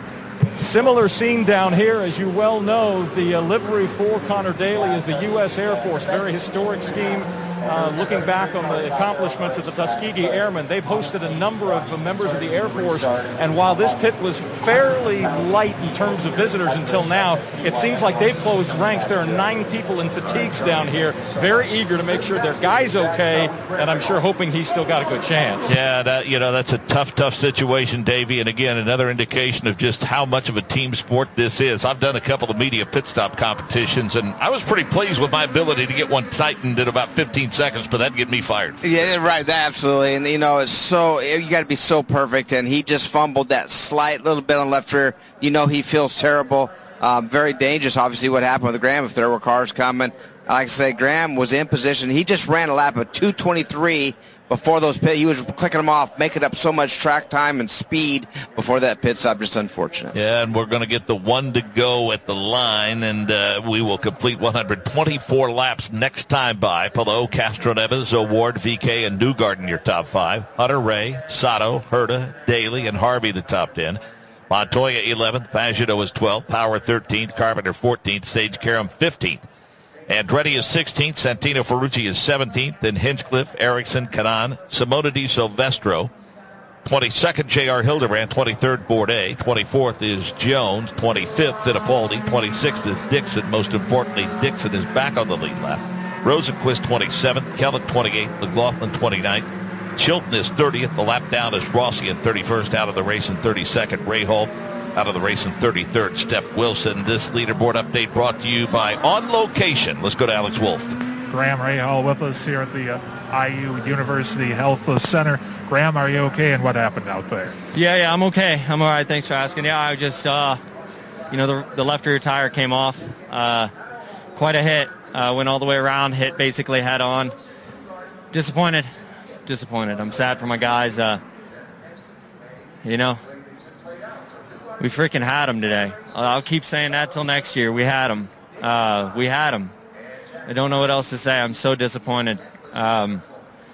Similar scene down here. As you well know, the uh, livery for Connor Daly is the U S Air Force. Very historic scheme. Uh, looking back on the accomplishments of the Tuskegee Airmen, they've hosted a number of uh, members of the Air Force, and while this pit was fairly light in terms of visitors until now, it seems like they've closed ranks. There are nine people in fatigues down here, very eager to make sure their guy's okay, and I'm sure hoping he's still got a good chance. Yeah, that, you know, that's a tough, tough situation, Davey, and again, another indication of just how much of a team sport this is. I've done a couple of media pit stop competitions, and I was pretty pleased with my ability to get one tightened in about fifteen seconds, but that'd get me fired. Yeah, right, absolutely. And, you know, it's so, you got to be so perfect, and he just fumbled that slight little bit on left rear. You know he feels terrible. Um, very dangerous, obviously, what happened with Graham if there were cars coming. Like I say, Graham was in position. He just ran a lap of two twenty-three before those pit. He was clicking them off, making up so much track time and speed before that pit stop. Just unfortunate. Yeah, and we're going to get the one to go at the line, and uh, we will complete one hundred twenty-four laps next time by. Palou, Castroneves, O'Ward, V K, and Newgarden, your top five. Hunter-Reay, Sato, Herta, Daly, and Harvey, the top ten. Montoya, eleventh. Pagenaud was twelfth. Power, thirteenth. Carpenter, fourteenth. Sage Karam, fifteenth. Andretti is sixteenth, Santino Ferrucci is seventeenth, then Hinchcliffe, Ericsson, Kanan, Simona Di Silvestro, twenty-second J R Hildebrand, twenty-third Bourdais, twenty-fourth is Jones, twenty-fifth Fittipaldi, twenty-sixth is Dixon. Most importantly, Dixon is back on the lead lap. Rosenquist twenty-seventh, Kellett twenty-eighth, McLaughlin twenty-ninth. Chilton is thirtieth. The lap down is Rossi in thirty-first, out of the race in thirty-second. Rahal out of the race in thirty-third. Steph Wilson. This leaderboard update brought to you by On Location. Let's go to Alex Wolf. Graham Rahal with us here at the uh, I U University Health Center. Graham, are you okay, and what happened out there? Yeah, yeah, I'm okay. I'm all right. Thanks for asking. Yeah, I just, uh, you know, the, the left rear tire came off. Uh, quite a hit. Uh, went all the way around, hit basically head on. Disappointed. Disappointed. I'm sad for my guys. Uh, you know, we freaking had them today. I'll keep saying that till next year. We had them. Uh, we had them. I don't know what else to say. I'm so disappointed. Um,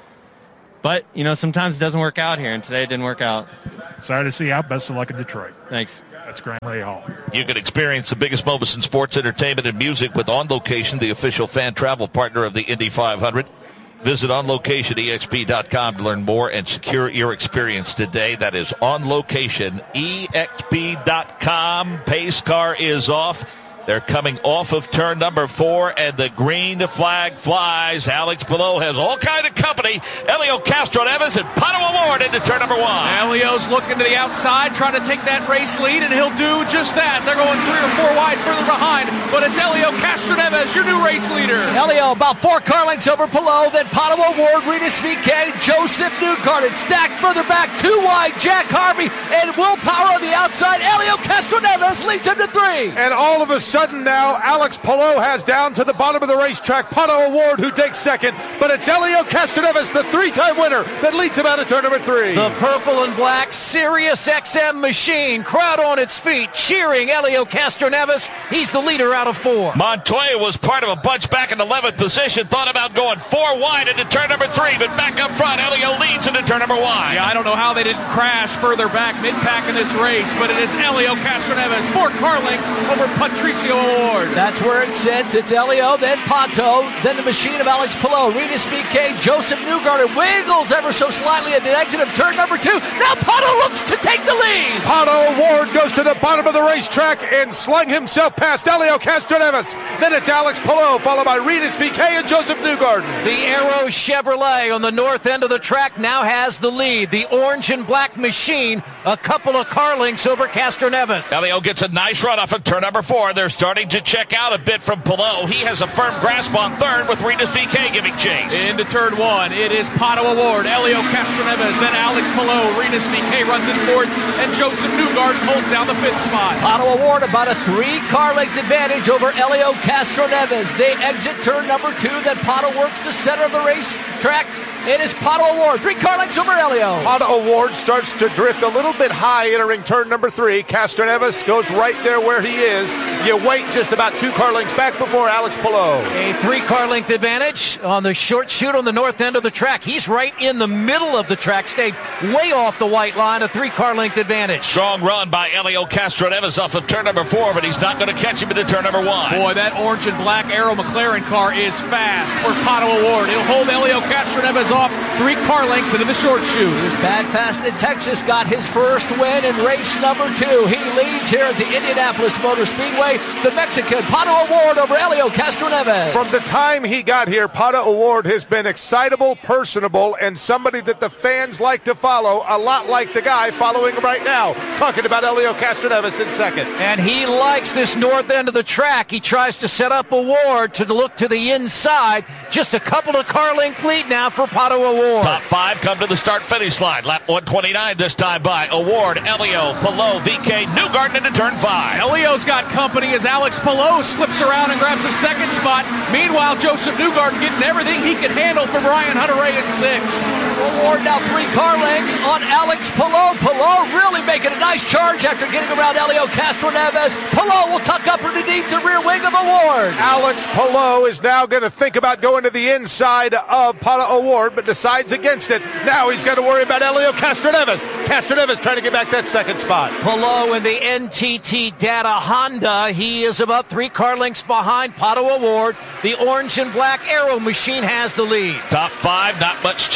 but, you know, sometimes it doesn't work out here, and today it didn't work out. Sorry to see you out. Best of luck in Detroit. Thanks. That's Graham Rahal. You can experience the biggest moments in sports, entertainment, and music with On Location, the official fan travel partner of the Indy five hundred. Visit on location E X P dot com to learn more and secure your experience today. That is on location E X P dot com. Pace car is off. They're coming off of turn number four, and the green flag flies. Alex Palou has all kind of company. Helio Castroneves and Pato O'Ward into turn number one. Helio's looking to the outside, trying to take that race lead, and he'll do just that. They're going three or four wide further behind, but it's Helio Castroneves, your new race leader. Helio about four car lengths over Palou, then Pato O'Ward, Rinus V K, Joseph Newgarden. Stacked further back, too wide, Jack Harvey, and Will Power on the outside. Helio Castroneves leads him to three. And all of a sudden, Sudden now, Alex Palou has down to the bottom of the racetrack Pato O'Ward, who takes second, but it's Helio Castroneves, the three-time winner, that leads him out of turn number three. The purple and black Sirius X M machine, crowd on its feet, cheering Helio Castroneves. He's the leader out of four. Montoya was part of a bunch back in eleventh position, thought about going four wide into turn number three, but back up front, Helio leads into turn number one. Yeah, I don't know how they didn't crash further back mid-pack in this race, but it is Helio Castroneves, four car lengths over Patricio O'Ward. That's where it sits. It's Helio, then Pato, then the machine of Alex Palou, Rinus V K, Joseph Newgarden wiggles ever so slightly at the exit of turn number two. Now Pato looks to take the lead. Pato O'Ward goes to the bottom of the racetrack and slung himself past Helio Castroneves. Then it's Alex Palou, followed by Rinus V K and Joseph Newgarden. The Aero Chevrolet on the north end of the track now has the lead. The orange and black machine, a couple of car lengths over Castroneves. Helio gets a nice run off of turn number four. They're starting to check out a bit from Palou. He has a firm grasp on third with Rinus V K giving chase. Into turn one, it is Pato O'Ward, Helio Castroneves, then Alex Palou, Rinus V K runs in fourth, and Joseph Newgarden holds down the fifth spot. Pato O'Ward about a three-car length advantage over Helio Castroneves. They exit turn number two, then Pato works the center of the racetrack. It is Pato O'Ward, three car lengths over Helio. Pato O'Ward starts to drift a little bit high entering turn number three. Castroneves goes right there where he is. You wait just about two car lengths back before Alex Palou. A three-car length advantage on the short chute on the north end of the track. He's right in the middle of the track, stayed way off the white line, a three-car length advantage. Strong run by Helio Castroneves off of turn number four, but he's not going to catch him into turn number one. Boy, that orange and black Aero McLaren car is fast for Pato O'Ward. He'll hold Helio Castroneves off three car lengths into the short chute. He's bad fast in Texas, got his first win in race number two. He leads here at the Indianapolis Motor Speedway. The Mexican Pato O'Ward over Helio Castroneves. From the time he got here, Pato O'Ward has been excitable, personable, and somebody that the fans like to follow, a lot like the guy following him right now, talking about Helio Castroneves in second. And he likes this north end of the track. He tries to set up O'Ward to look to the inside. Just a couple of car length lead now for Pato O'Ward. Top five come to the start-finish line. Lap one twenty-nine this time by O'Ward, Helio, Palou, V K, Newgarden into turn five. Helio's got company as Alex Palou slips around and grabs the second spot. Meanwhile, Joseph Newgarden getting everything he can handle from Ryan Hunter-Reay at sixth. O'Ward now three car lengths on Alex Palou. Palou really making a nice charge after getting around Helio Castroneves. Palou will tuck up underneath the rear wing of O'Ward. Alex Palou is now going to think about going to the inside of Pato O'Ward, but decides against it. Now he's got to worry about Helio Castroneves. Castroneves trying to get back that second spot. Palou in the N T T Data Honda. He is about three car lengths behind Pato O'Ward. The orange and black Aero machine has the lead. Top five, not much change in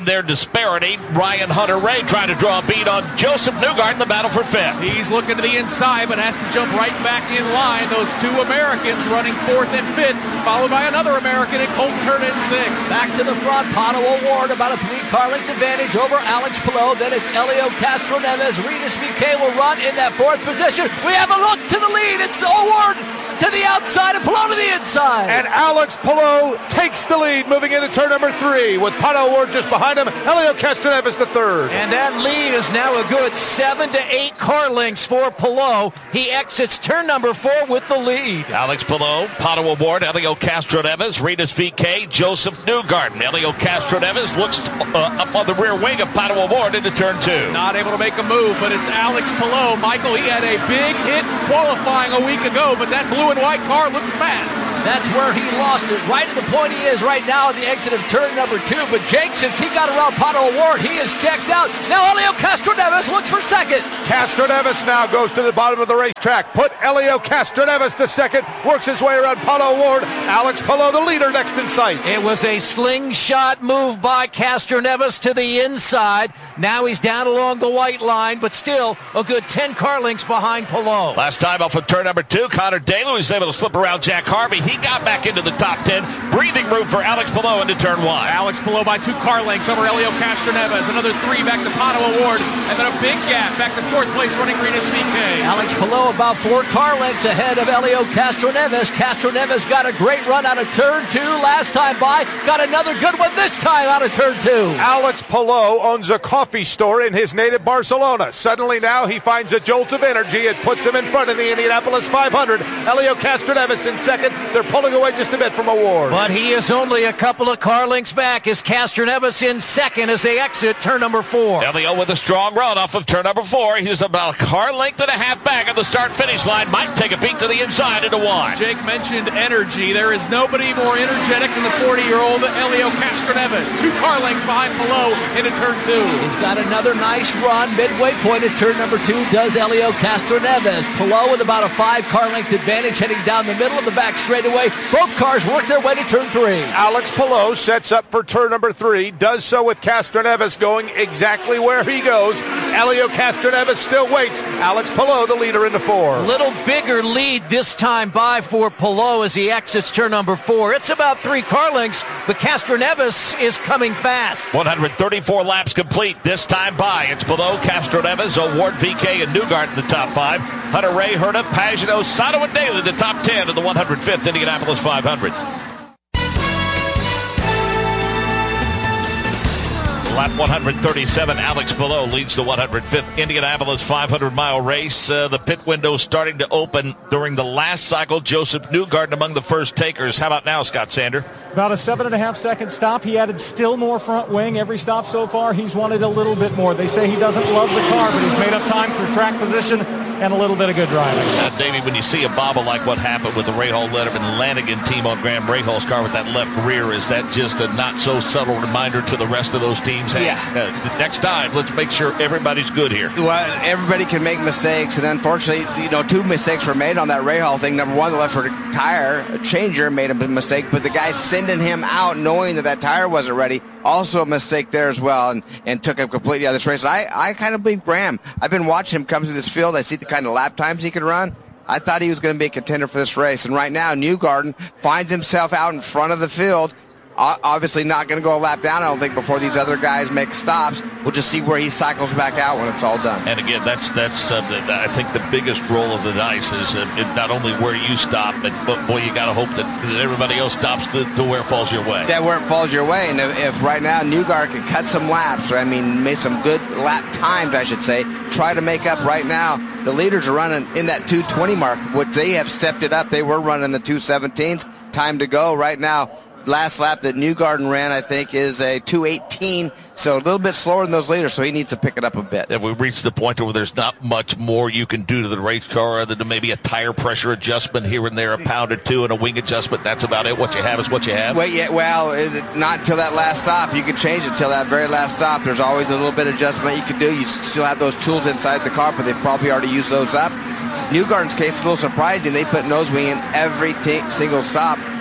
in their disparity. Ryan Hunter-Reay trying to draw a bead on Joseph Newgarden in the battle for fifth. He's looking to the inside, but has to jump right back in line. Those two Americans running fourth and fifth, followed by another American in Colton Herta in sixth. Back to the front, Pato O'Ward about a three-car length advantage over Alex Palou. Then it's Helio Castroneves. Rinus V K will run in that fourth position. We have a look to the lead. It's O'Ward to the outside and Palou to the inside. And Alex Palou takes the lead, moving into turn number three, with Pato O'Ward just behind him. Helio Castroneves the third. And that lead is now a good seven to eight car lengths for Palou. He exits turn number four with the lead. Alex Palou, Pato O'Ward, Helio Castroneves, Rinus V K, Joseph Newgarden. Helio Castroneves looks uh, up on the rear wing of Pato O'Ward into turn two. Not able to make a move, but it's Alex Palou. Michael, he had a big hit qualifying a week ago, but that blue and white car looks fast. That's where he lost it, right at the point he is right now at the exit of turn number two. But Jake, since he got around Pato O'Ward, he is checked out. Now Helio Castroneves looks for second. Castroneves now goes to the bottom of the racetrack. Put Helio Castroneves to second, works his way around Pato O'Ward. Alex Palou, the leader, next in sight. It was a slingshot move by Castroneves to the inside. Now he's down along the white line, but still a good ten car lengths behind Palou. Last time off of turn number two, Connor Daly was able to slip around Jack Harvey. He got back into the top ten. Breathing room for Alex Palou into turn one. Alex Palou by two car lengths over Helio Castroneves. Another three back to Pato O'Ward. And then a big gap back to fourth place running Rinus V K. Alex Palou about four car lengths ahead of Helio Castroneves. Castroneves got a great run out of turn two last time by. Got another good one this time out of turn two. Alex Palou owns a coffee store in his native Barcelona. Suddenly now he finds a jolt of energy. It puts him in front of the Indianapolis five hundred. Helio Castroneves in second. They're pulling away just a bit from O'Ward. But he is only a couple of car lengths back as Castroneves in second as they exit turn number four. Helio with a strong run off of turn number four. He's about a car length and a half back at the start-finish line. Might take a peek to the inside into one. Jake mentioned energy. There is nobody more energetic than the forty-year-old Helio Castroneves. Two car lengths behind Palou into turn two. He's got another nice run. Midway point at turn number two does Helio Castroneves. Palou with about a five car length advantage heading down the middle of the back straightaway. Both cars work their way to turn three. Alex Palou sets up for turn number three. Does so with Castroneves going exactly where he goes. Helio Castroneves still waits. Alex Palou, the leader, into four. Little bigger lead this time by for Palou as he exits turn number four. It's about three car lengths, but Castroneves is coming fast. one hundred thirty-four laps complete this time by. It's Palou, Castroneves, O'Ward, V K, and Newgarden in the top five. Hunter-Reay, Herta, Pagano, Sato, and Daly the top ten of the one hundred fifth Indianapolis five hundred. Lap one hundred thirty-seven, Alex Palou leads the one hundred fifth Indianapolis five hundred mile race. Uh, the pit window starting to open during the last cycle. Joseph Newgarden among the first takers. How about now, Scott Sander? About a seven and a half second stop. He added still more front wing. Every stop so far, he's wanted a little bit more. They say he doesn't love the car, but he's made up time through track position and a little bit of good driving. Uh, Davey, when you see a bobble like what happened with the Rahal Letterman Lanigan team on Graham Rahal's car with that left rear, is that just a not so subtle reminder to the rest of those teams? Hey, yeah. Uh, next time, let's make sure everybody's good here. Well, everybody can make mistakes, and unfortunately, you know, two mistakes were made on that Rahal thing. Number one, the left rear tire changer made a mistake, but the guy sending him out knowing that that tire wasn't ready, also a mistake there as well, and, and took him completely out of this race. And I, I kind of believe Graham. I've been watching him come through this field. I see the kind of lap times he can run. I thought he was going to be a contender for this race. And right now, Newgarden finds himself out in front of the field. Obviously not going to go a lap down, I don't think, before these other guys make stops. We'll just see where he cycles back out when it's all done. And again, that's that's uh, the, I think the biggest roll of the dice is uh, it, not only where you stop, but, but boy, you got to hope that, that everybody else stops to, to where it falls your way. That where it falls your way. And if, if right now Newgarden can cut some laps, or I mean, make some good lap times, I should say, try to make up right now. The leaders are running in that two twenty mark, which they have stepped it up. They were running the two seventeens. Time to go right now. Last lap that Newgarden ran, I think, is a two eighteen, so a little bit slower than those leaders, so he needs to pick it up a bit. If we reach the point where there's not much more you can do to the race car other than maybe a tire pressure adjustment here and there, a pound or two, and a wing adjustment, that's about it. What you have is what you have. Well, yeah, well it, not until that last stop. You can change it until that very last stop. There's always a little bit of adjustment you can do. You still have those tools inside the car, but they've probably already used those up. Newgarden's case is a little surprising. They put nose wing in every t- single stop.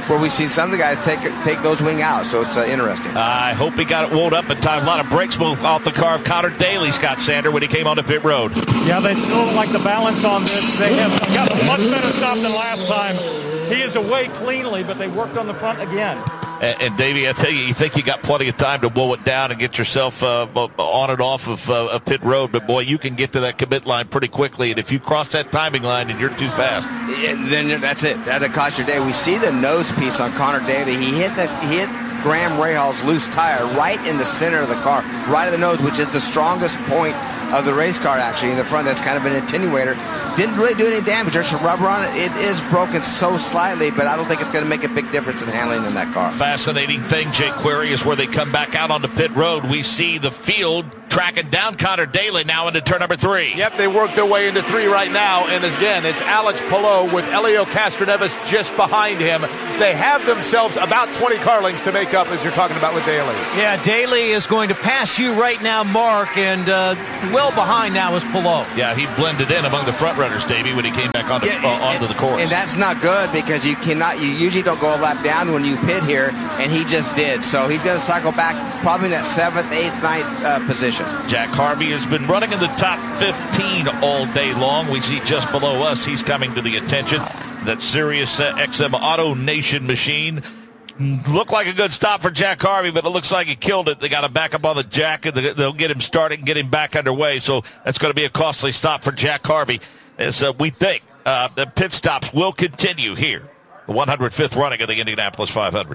where we see some of the guys take take those wing out. So it's uh, interesting. I hope he got it wound up in time. A lot of brakes moved off the car of Connor Daly, Scott Sander, when he came onto pit road. Yeah, they still like the balance on this. They have got a much better stop than last time. He is away cleanly, but they worked on the front again. And, and Davey, I tell you, you think you got plenty of time to blow it down and get yourself uh, on and off of uh, pit road, but boy, you can get to that commit line pretty quickly, and if you cross that timing line and you're too fast, yeah, then that's it. That'll cost your day. We see the nose piece on Connor Daly. He hit the he hit Graham Rahal's loose tire right in the center of the car, right at the nose, which is the strongest point of the race car, actually, in the front. That's kind of an attenuator. Didn't really do any damage. There's some rubber on it. It is broken so slightly, but I don't think it's going to make a big difference in handling in that car. Fascinating thing, Jake Query, is where they come back out onto pit road. We see the field tracking down Connor Daly now into turn number three. Yep, they worked their way into three right now, and again, it's Alex Palou with Helio Castroneves just behind him. They have themselves about twenty car lengths to make up, as you're talking about with Daly. Yeah, Daly is going to pass you right now, Mark, and uh, well behind now is Palou. Yeah, he blended in among the front runners, Davey, when he came back onto, yeah, uh, onto and, the course. And that's not good because you cannot, you usually don't go a lap down when you pit here, and he just did. So he's going to cycle back probably in that seventh, eighth, ninth uh, position. Jack Harvey has been running in the top fifteen all day long. We see just below us, he's coming to the attention. That Sirius uh, X M Auto Nation machine. Looked like a good stop for Jack Harvey, but it looks like he killed it. They got to back up on the jack, and they'll get him started and get him back underway. So that's going to be a costly stop for Jack Harvey. As uh, we think uh, the pit stops will continue here, the one hundred fifth running of the Indianapolis five hundred.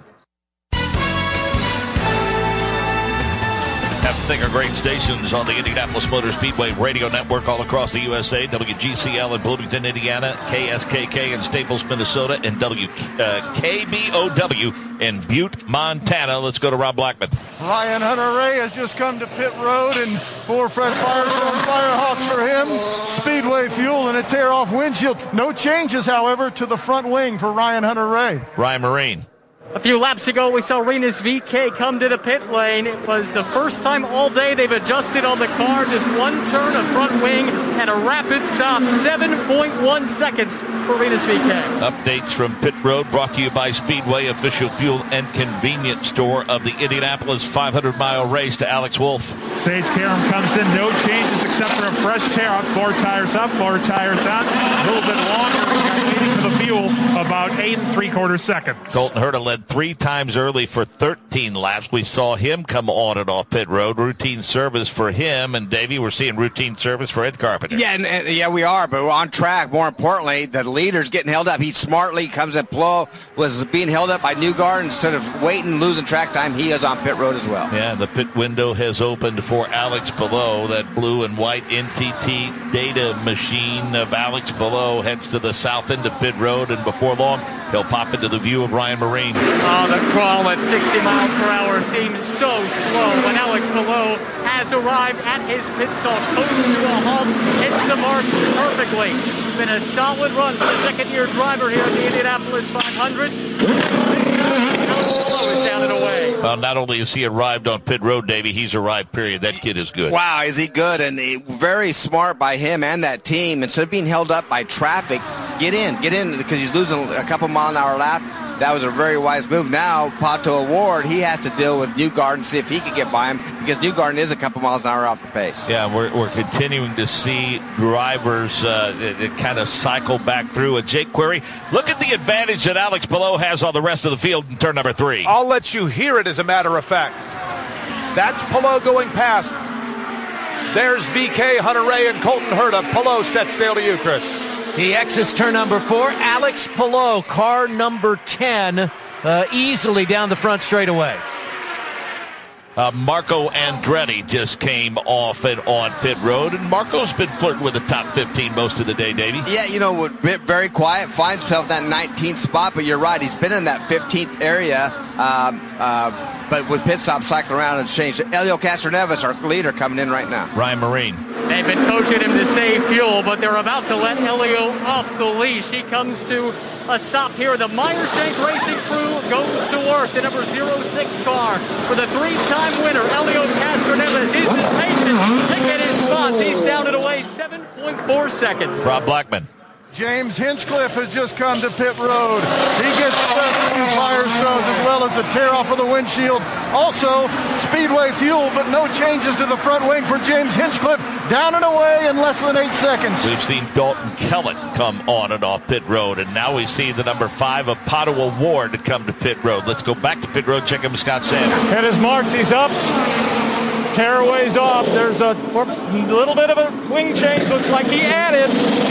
Have to thank our great stations on the Indianapolis Motor Speedway radio network all across the U S A. W G C L in Bloomington, Indiana, K S K K in Staples, Minnesota, and W K B O W in Butte, Montana. Let's go to Rob Blackman. Ryan Hunter-Reay has just come to pit road, and four fresh Firestone Firehawks for him. Speedway fuel and a tear-off windshield. No changes, however, to the front wing for Ryan Hunter-Reay. Ryan Marine. A few laps ago, we saw Rinus V K come to the pit lane. It was the first time all day they've adjusted on the car. Just one turn of front wing and a rapid stop. seven point one seconds for Rinus V K. Updates from pit road brought to you by Speedway, official fuel and convenience store of the Indianapolis five hundred mile race. To Alex Wolf. Sage Karam comes in. No changes except for a fresh tear out. Four tires up, four tires on. A little bit longer. Waiting for the fuel about eight and three quarter seconds. Colton Herta led three times early for thirteen laps. We saw him come on and off pit road. Routine service for him. And Davey, we're seeing routine service for Ed Carpenter. Yeah, and, and, yeah, we are, but we're on track. More importantly, the leader's getting held up. He smartly comes in. Palou was being held up by Newgarden. Instead of waiting, losing track time, he is on pit road as well. Yeah, the pit window has opened for Alex Palou. That blue and white N T T data machine of Alex Palou heads to the south end of pit road, and before long, he'll pop into the view of Ryan Marine. Oh, the crawl at sixty miles per hour seems so slow when Alex Palou has arrived at his pit stop, close to a halt, hits the marks perfectly. Been a solid run for the second-year driver here at the Indianapolis five hundred. Alex Palou is down and away. Well, not only has he arrived on pit road, Davey, he's arrived, period. That kid is good. Wow, is he good? And he, very smart by him and that team. Instead of being held up by traffic, get in, get in, because he's losing a couple mile an hour lap. That was a very wise move. Now, Pato O'Ward, he has to deal with Newgarden, see if he can get by him, because Newgarden is a couple miles an hour off the pace. Yeah, we're, we're continuing to see drivers uh, kind of cycle back through. And Jake Query, look at the advantage that Alex Palou has on the rest of the field in turn number three. I'll let you hear it, as a matter of fact. That's Palou going past. There's V K, Hunter-Reay, and Colton Herta. Palou sets sail to you, Chris. He exits turn number four. Alex Palou, car number ten, uh, easily down the front straightaway. Uh, Marco Andretti just came off and on pit road, and Marco's been flirting with the top fifteen most of the day, Davey. Yeah, you know, very quiet, finds himself in that nineteenth spot, but you're right, he's been in that fifteenth area, um, uh, but with pit stop cycling around and changed. Helio Castroneves, our leader, coming in right now. Ryan Marine. They've been coaching him to save fuel, but they're about to let Helio off the leash. He comes to a stop here. The Meyer-Shank Racing crew goes to work. The number zero six car for the three-time winner, Helio Castroneves. He's been patient to get his spots. He's down and away seven point four seconds. Rob Blackman. James Hinchcliffe has just come to pit road. He gets specialty Firestones as well as a tear off of the windshield. Also, Speedway fuel, but no changes to the front wing for James Hinchcliffe. Down and away in less than eight seconds. We've seen Dalton Kellett come on and off pit road, and now we see the number five of Padua Ward to come to pit road. Let's go back to pit road, check in with Scott Sanders. At his marks, he's up. Tearaway's off. There's a little bit of a wing change. Looks like he added.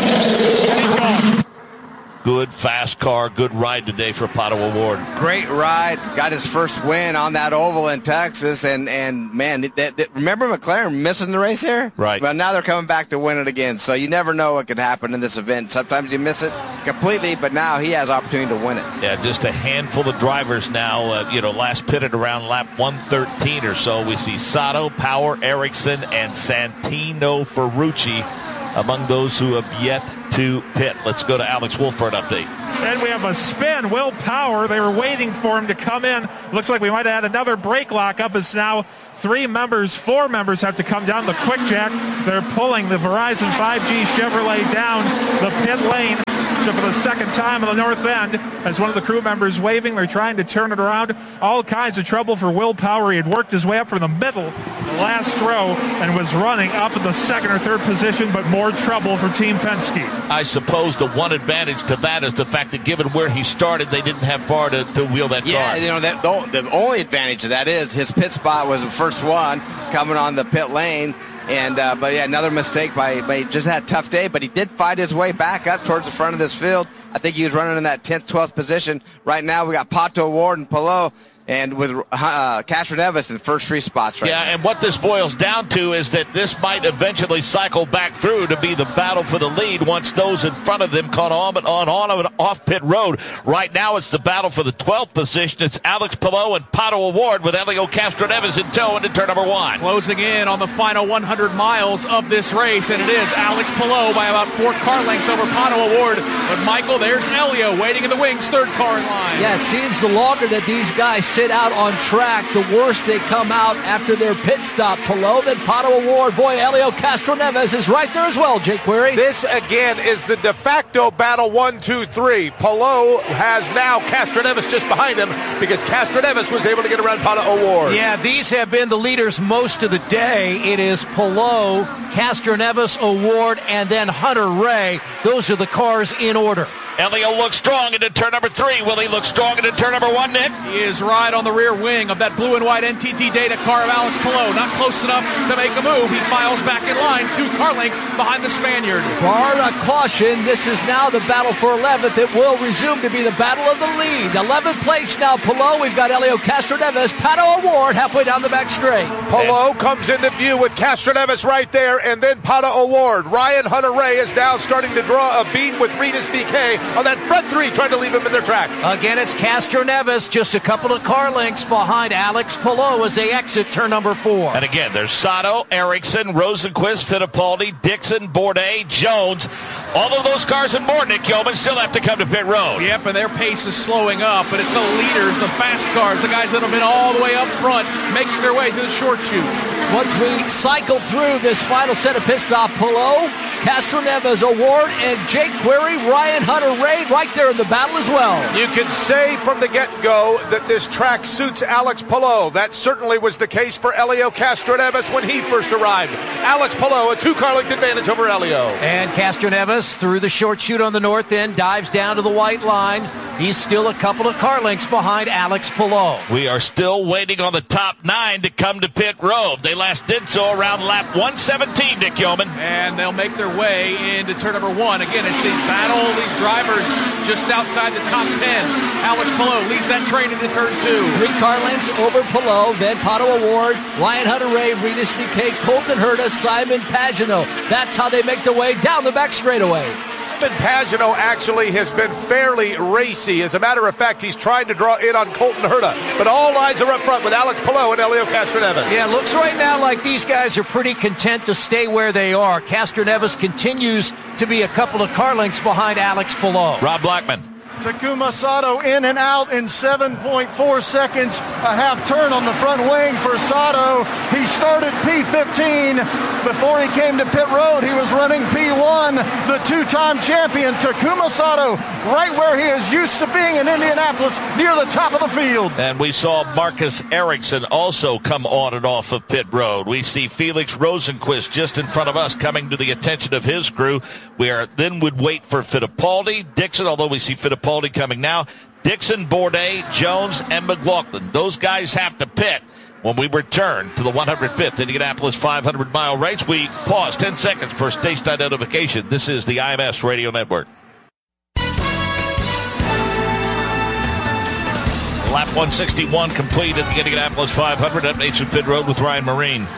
And he's gone. Good, fast car. Good ride today for Padua Ward. Great ride. Got his first win on that oval in Texas. And, and man, that, that, remember McLaren missing the race here? Right. But now they're coming back to win it again. So you never know what could happen in this event. Sometimes you miss it completely, but now he has opportunity to win it. Yeah, just a handful of drivers now. Uh, you know, last pitted around lap one thirteen or so. We see Sato, Power, Ericsson, and Santino Ferrucci among those who have yet to pit. Let's go to Alex Wolf for an update. And we have a spin. Will Power, they were waiting for him to come in. Looks like we might have had another brake lock up as now three members, four members have to come down the quick jack. They're pulling the Verizon five G Chevrolet down the pit lane. So for the second time on the north end, as one of the crew members waving, they're trying to turn it around. All kinds of trouble for Will Power. He had worked his way up from the middle, the last row, and was running up in the second or third position, but more trouble for Team Penske. I suppose the one advantage to that is the fact that given where he started, they didn't have far to, to wheel that yeah, car. Yeah, you know, that, the, the only advantage of that is his pit spot was the first one coming on the pit lane. And uh, but yeah, another mistake by, by just had a tough day, but he did fight his way back up towards the front of this field. I think he was running in that tenth, twelfth position. Right now we got Pato Ward and Palou, and with uh, Castroneves in the first three spots right yeah, now. And what this boils down to is that this might eventually cycle back through to be the battle for the lead once those in front of them caught on on, on and off pit road. Right now it's the battle for the twelfth position. It's Alex Palou and Pato Ward with Helio Castroneves in tow into turn number one. Closing in on the final one hundred miles of this race, and it is Alex Palou by about four car lengths over Pato Ward. But Michael, there's Helio waiting in the wings, third car in line. Yeah, it seems the longer that these guys sit out on track, the worse they come out after their pit stop. Palou, then Pato Ward. Boy, Helio Castroneves is right there as well, Jake Query. This, again, is the de facto battle one, two, three. Palou has now Castroneves just behind him because Castroneves was able to get around Pato Ward. Yeah, these have been the leaders most of the day. It is Palou, Castroneves, O'Ward, and then Hunter Ray. Those are the cars in order. Helio looks strong into turn number three. Will he look strong into turn number one, Nick? He is right on the rear wing of that blue and white N T T Data car of Alex Palou. Not close enough to make a move. He files back in line, two car lengths behind the Spaniard. Bar a caution. This is now the battle for eleventh. It will resume to be the battle of the lead. eleventh place now, Palou. We've got Helio Castroneves, Pato Ward halfway down the back straight. Palou comes into view with Castroneves right there, and then Pato Ward. Ryan Hunter-Ray is now starting to draw a bead with Regis V K on that front three, trying to leave him in their tracks. Again, it's Castroneves, just a couple of car lengths behind Alex Palou as they exit turn number four. And again, there's Sato, Ericsson, Rosenquist, Fittipaldi, Dixon, Bourdais, Jones. All of those cars and more, Nick Yeoman, still have to come to pit road. Yep, and their pace is slowing up, but it's the leaders, the fast cars, the guys that have been all the way up front, making their way through the short chute. Once we cycle through this final set of pit stop, Palou, Castroneves, O'Ward, and Jake Query, Ryan Hunter-Ray right there in the battle as well. You can say from the get-go that this track suits Alex Palou. That certainly was the case for Helio Castroneves when he first arrived. Alex Palou, a two-car length advantage over Helio. And Castroneves through the short chute on the north end, dives down to the white line. He's still a couple of car lengths behind Alex Palou. We are still waiting on the top nine to come to pit road. They last did so around lap one seventeen, Nick Yeoman. And they'll make their way into turn number one. Again, it's these battle, these drivers just outside the top ten. Alex Palou leads that train into turn two. Three car lengths over Palou, then Pato Ward, Ryan Hunter-Ray, Regis V K, Colton Herta, Simon Pagenaud. That's how they make their way down the back straightaway. Simon Pagenaud actually has been fairly racy. As a matter of fact, he's trying to draw in on Colton Herta. But all eyes are up front with Alex Palou and Helio Castroneves. Yeah, looks right now like these guys are pretty content to stay where they are. Castroneves continues to be a couple of car lengths behind Alex Palou. Rob Blackman. Takuma Sato in and out in seven point four seconds. A half turn on the front wing for Sato. He started P fifteen. Before he came to pit road, he was running P one, the two-time champion, Takuma Sato, right where he is used to being in Indianapolis, near the top of the field. And we saw Marcus Ericsson also come on and off of pit road. We see Felix Rosenquist just in front of us coming to the attention of his crew. We are, then would wait for Fittipaldi, Dixon, although we see Fittipaldi coming now. Dixon, Bourdais, Jones, and McLaughlin. Those guys have to pit when we return to the one hundred fifth Indianapolis five hundred mile race. We pause ten seconds for station identification. This is the I M S Radio Network. Lap one sixty-one complete at the Indianapolis five hundred. Updates at pit road with Ryan Marine.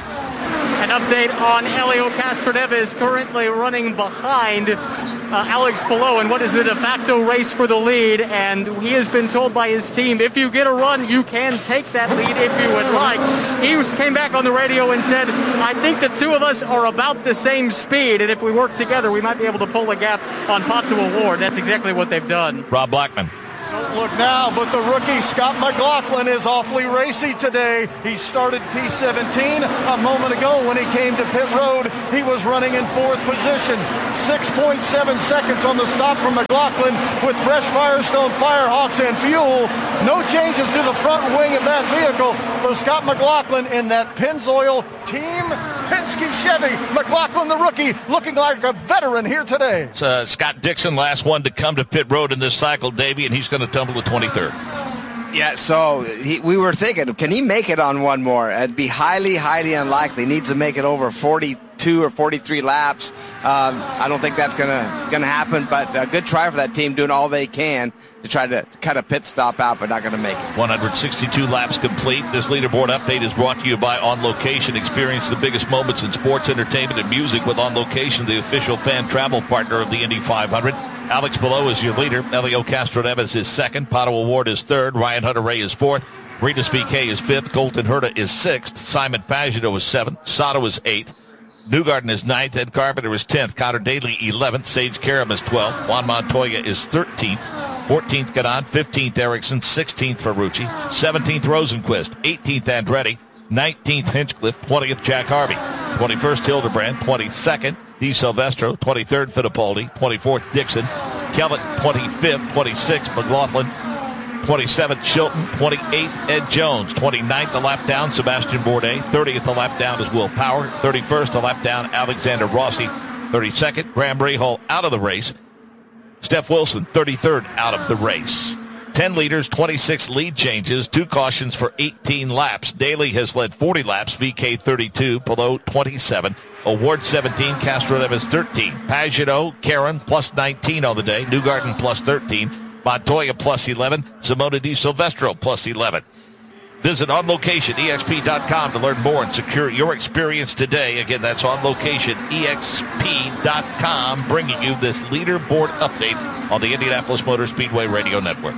An update on Helio Castroneves, currently running behind uh, Alex Palou in what is the de facto race for the lead, and he has been told by his team, if you get a run, you can take that lead if you would like. He was, came back on the radio and said, I think the two of us are about the same speed, and if we work together, we might be able to pull a gap on Pato O'Ward. That's exactly what they've done. Rob Blackman. Don't look now, but the rookie Scott McLaughlin is awfully racy today. He started P seventeen a moment ago. When he came to pit road, he was running in fourth position. six point seven seconds on the stop from McLaughlin with fresh Firestone Firehawks and fuel. No changes to the front wing of that vehicle for Scott McLaughlin in that Pennzoil Team Penske Chevy. McLaughlin, the rookie, looking like a veteran here today. It's, uh, Scott Dixon, last one to come to pit road in this cycle, Davey, and he's going to tumble to twenty-third. Yeah, so he, we were thinking, can he make it on one more? It'd be highly, highly unlikely. Needs to make it over forty-two or forty-three laps. Um, I don't think that's gonna gonna happen, but a good try for that team, doing all they can to try to cut a pit stop out, but not going to make it. one hundred sixty-two laps complete. This leaderboard update is brought to you by On Location. Experience the biggest moments in sports, entertainment, and music with On Location, the official fan travel partner of the Indy five hundred. Alex Palou is your leader. Helio Castroneves is second. Pato O'Ward is third. Ryan Hunter-Reay is fourth. Rinus V K is fifth. Colton Herta is sixth. Simon Pagenaud is seventh. Sato is eighth. Newgarden is ninth. Ed Carpenter is tenth. Connor Daly eleventh. Sage Karam is twelfth. Juan Montoya is thirteenth. fourteenth Gadan. fifteenth Ericsson. sixteenth Ferrucci. seventeenth Rosenquist. eighteenth Andretti. nineteenth Hinchcliffe. twentieth Jack Harvey. twenty-first Hildebrand. twenty-second Di Silvestro. twenty-third Fittipaldi. twenty-fourth Dixon. Kellett twenty-fifth. twenty-sixth McLaughlin. twenty-seventh Chilton. twenty-eighth Ed Jones. twenty-ninth a lap down Sebastian Bourdais. thirtieth a lap down is Will Power. thirty-first a lap down Alexander Rossi. thirty-second Graham Rahal out of the race. Steph Wilson thirty-third out of the race. ten leaders, twenty-six lead changes, two cautions for eighteen laps. Daly has led forty laps, V K thirty-two, Palou twenty-seven, O'Ward seventeen, Castroneves thirteen, Pagenaud, Karen plus nineteen on the day, Newgarden plus thirteen, Montoya plus eleven, Simona Di Silvestro plus eleven. Visit On Location E X P dot com to learn more and secure your experience today. Again, that's On Location E X P dot com, bringing you this leaderboard update on the Indianapolis Motor Speedway Radio Network.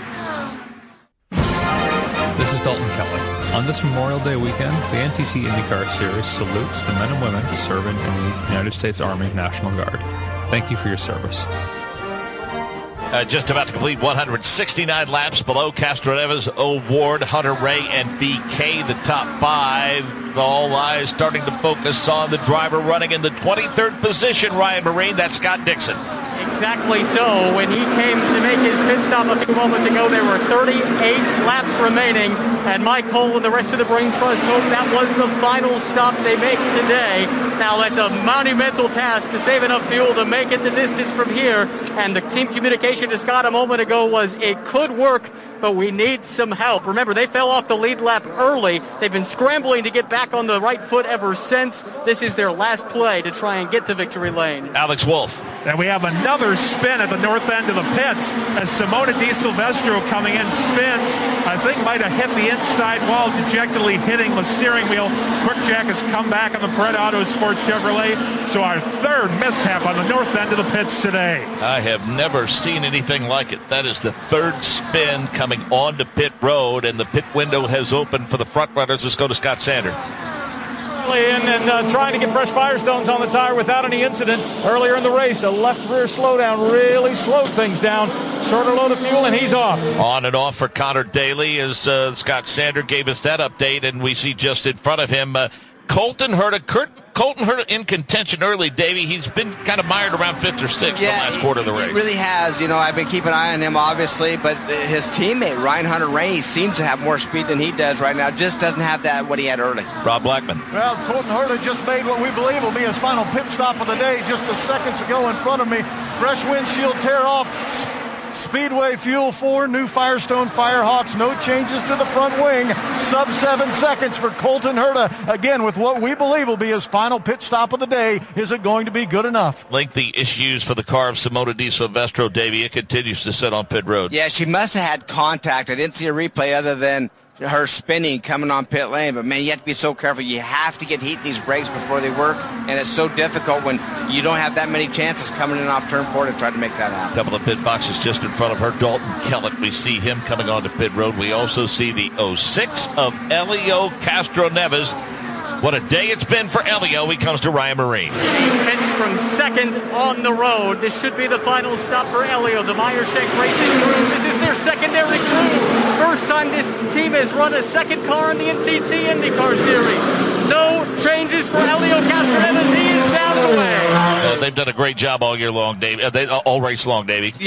This is Dalton Kelly. On this Memorial Day weekend, the N T T IndyCar Series salutes the men and women serving in the United States Army National Guard. Thank you for your service. Uh, just about to complete one hundred sixty-nine laps. Below Castroneves, O'Ward, Hunter-Reay, and V K, the top five. All eyes starting to focus on the driver running in the twenty-third position, Ryan Marine. That's Scott Dixon. Exactly so. When he came to make his pit stop a few moments ago, there were thirty-eight laps remaining, and Mike Cole and the rest of the Brain Trust hope that was the final stop they make today. Now that's a monumental task to save enough fuel to make it the distance from here, and the team communication to Scott a moment ago was it could work, but we need some help. Remember, they fell off the lead lap early. They've been scrambling to get back on the right foot ever since. This is their last play to try and get to victory lane. Alex Wolff. And we have another spin at the north end of the pits as Simona Di Silvestro coming in spins. I think might have hit the inside wall, dejectedly hitting the steering wheel. Quickjack has come back on the Pret Auto Sports Chevrolet. So our third mishap on the north end of the pits today. I have never seen anything like it. That is the third spin coming onto pit road, and the pit window has opened for the front runners. Let's go to Scott Sander. In and uh, trying to get fresh Firestones on the tire without any incident. Earlier in the race, a left rear slowdown really slowed things down. Shorter load of fuel, and he's off. On and off for Connor Daly as uh, Scott Sander gave us that update, and we see just in front of him uh, Colton Herta. Kurt, Colton Herta in contention early, Davey. He's been kind of mired around fifth or sixth Yeah, the last quarter of the race. He really has. You know, I've been keeping an eye on him, obviously, but his teammate, Ryan Hunter-Reay, seems to have more speed than he does right now. Just doesn't have that what he had early. Rob Blackman. Well, Colton Herta just made what we believe will be his final pit stop of the day just a seconds ago in front of me. Fresh windshield tear off. Speedway Fuel four, new Firestone Firehawks, no changes to the front wing. Sub seven seconds for Colton Herta. Again, with what we believe will be his final pit stop of the day. Is it going to be good enough? Lengthy issues for the car of Simona Di Silvestro, Davey. It continues to sit on pit road. Yeah, she must have had contact. I didn't see a replay other than her spinning coming on pit lane. But, man, you have to be so careful. You have to get heat in these brakes before they work. And it's so difficult when you don't have that many chances coming in off turn four to try to make that happen. A couple of pit boxes just in front of her. Dalton Kellett, we see him coming onto pit road. We also see the oh six of Helio Castroneves. What a day it's been for Helio. He comes to Ryan Marine. He pits from second on the road. This should be the final stop for Helio. The Meyershank Racing crew. This is their secondary crew. First time this team has run a second car in the N T T IndyCar Series. No changes for Helio Castroneves. He is down the way. Uh, they've done a great job all year long, Dave. Uh, they, all race long, Davey.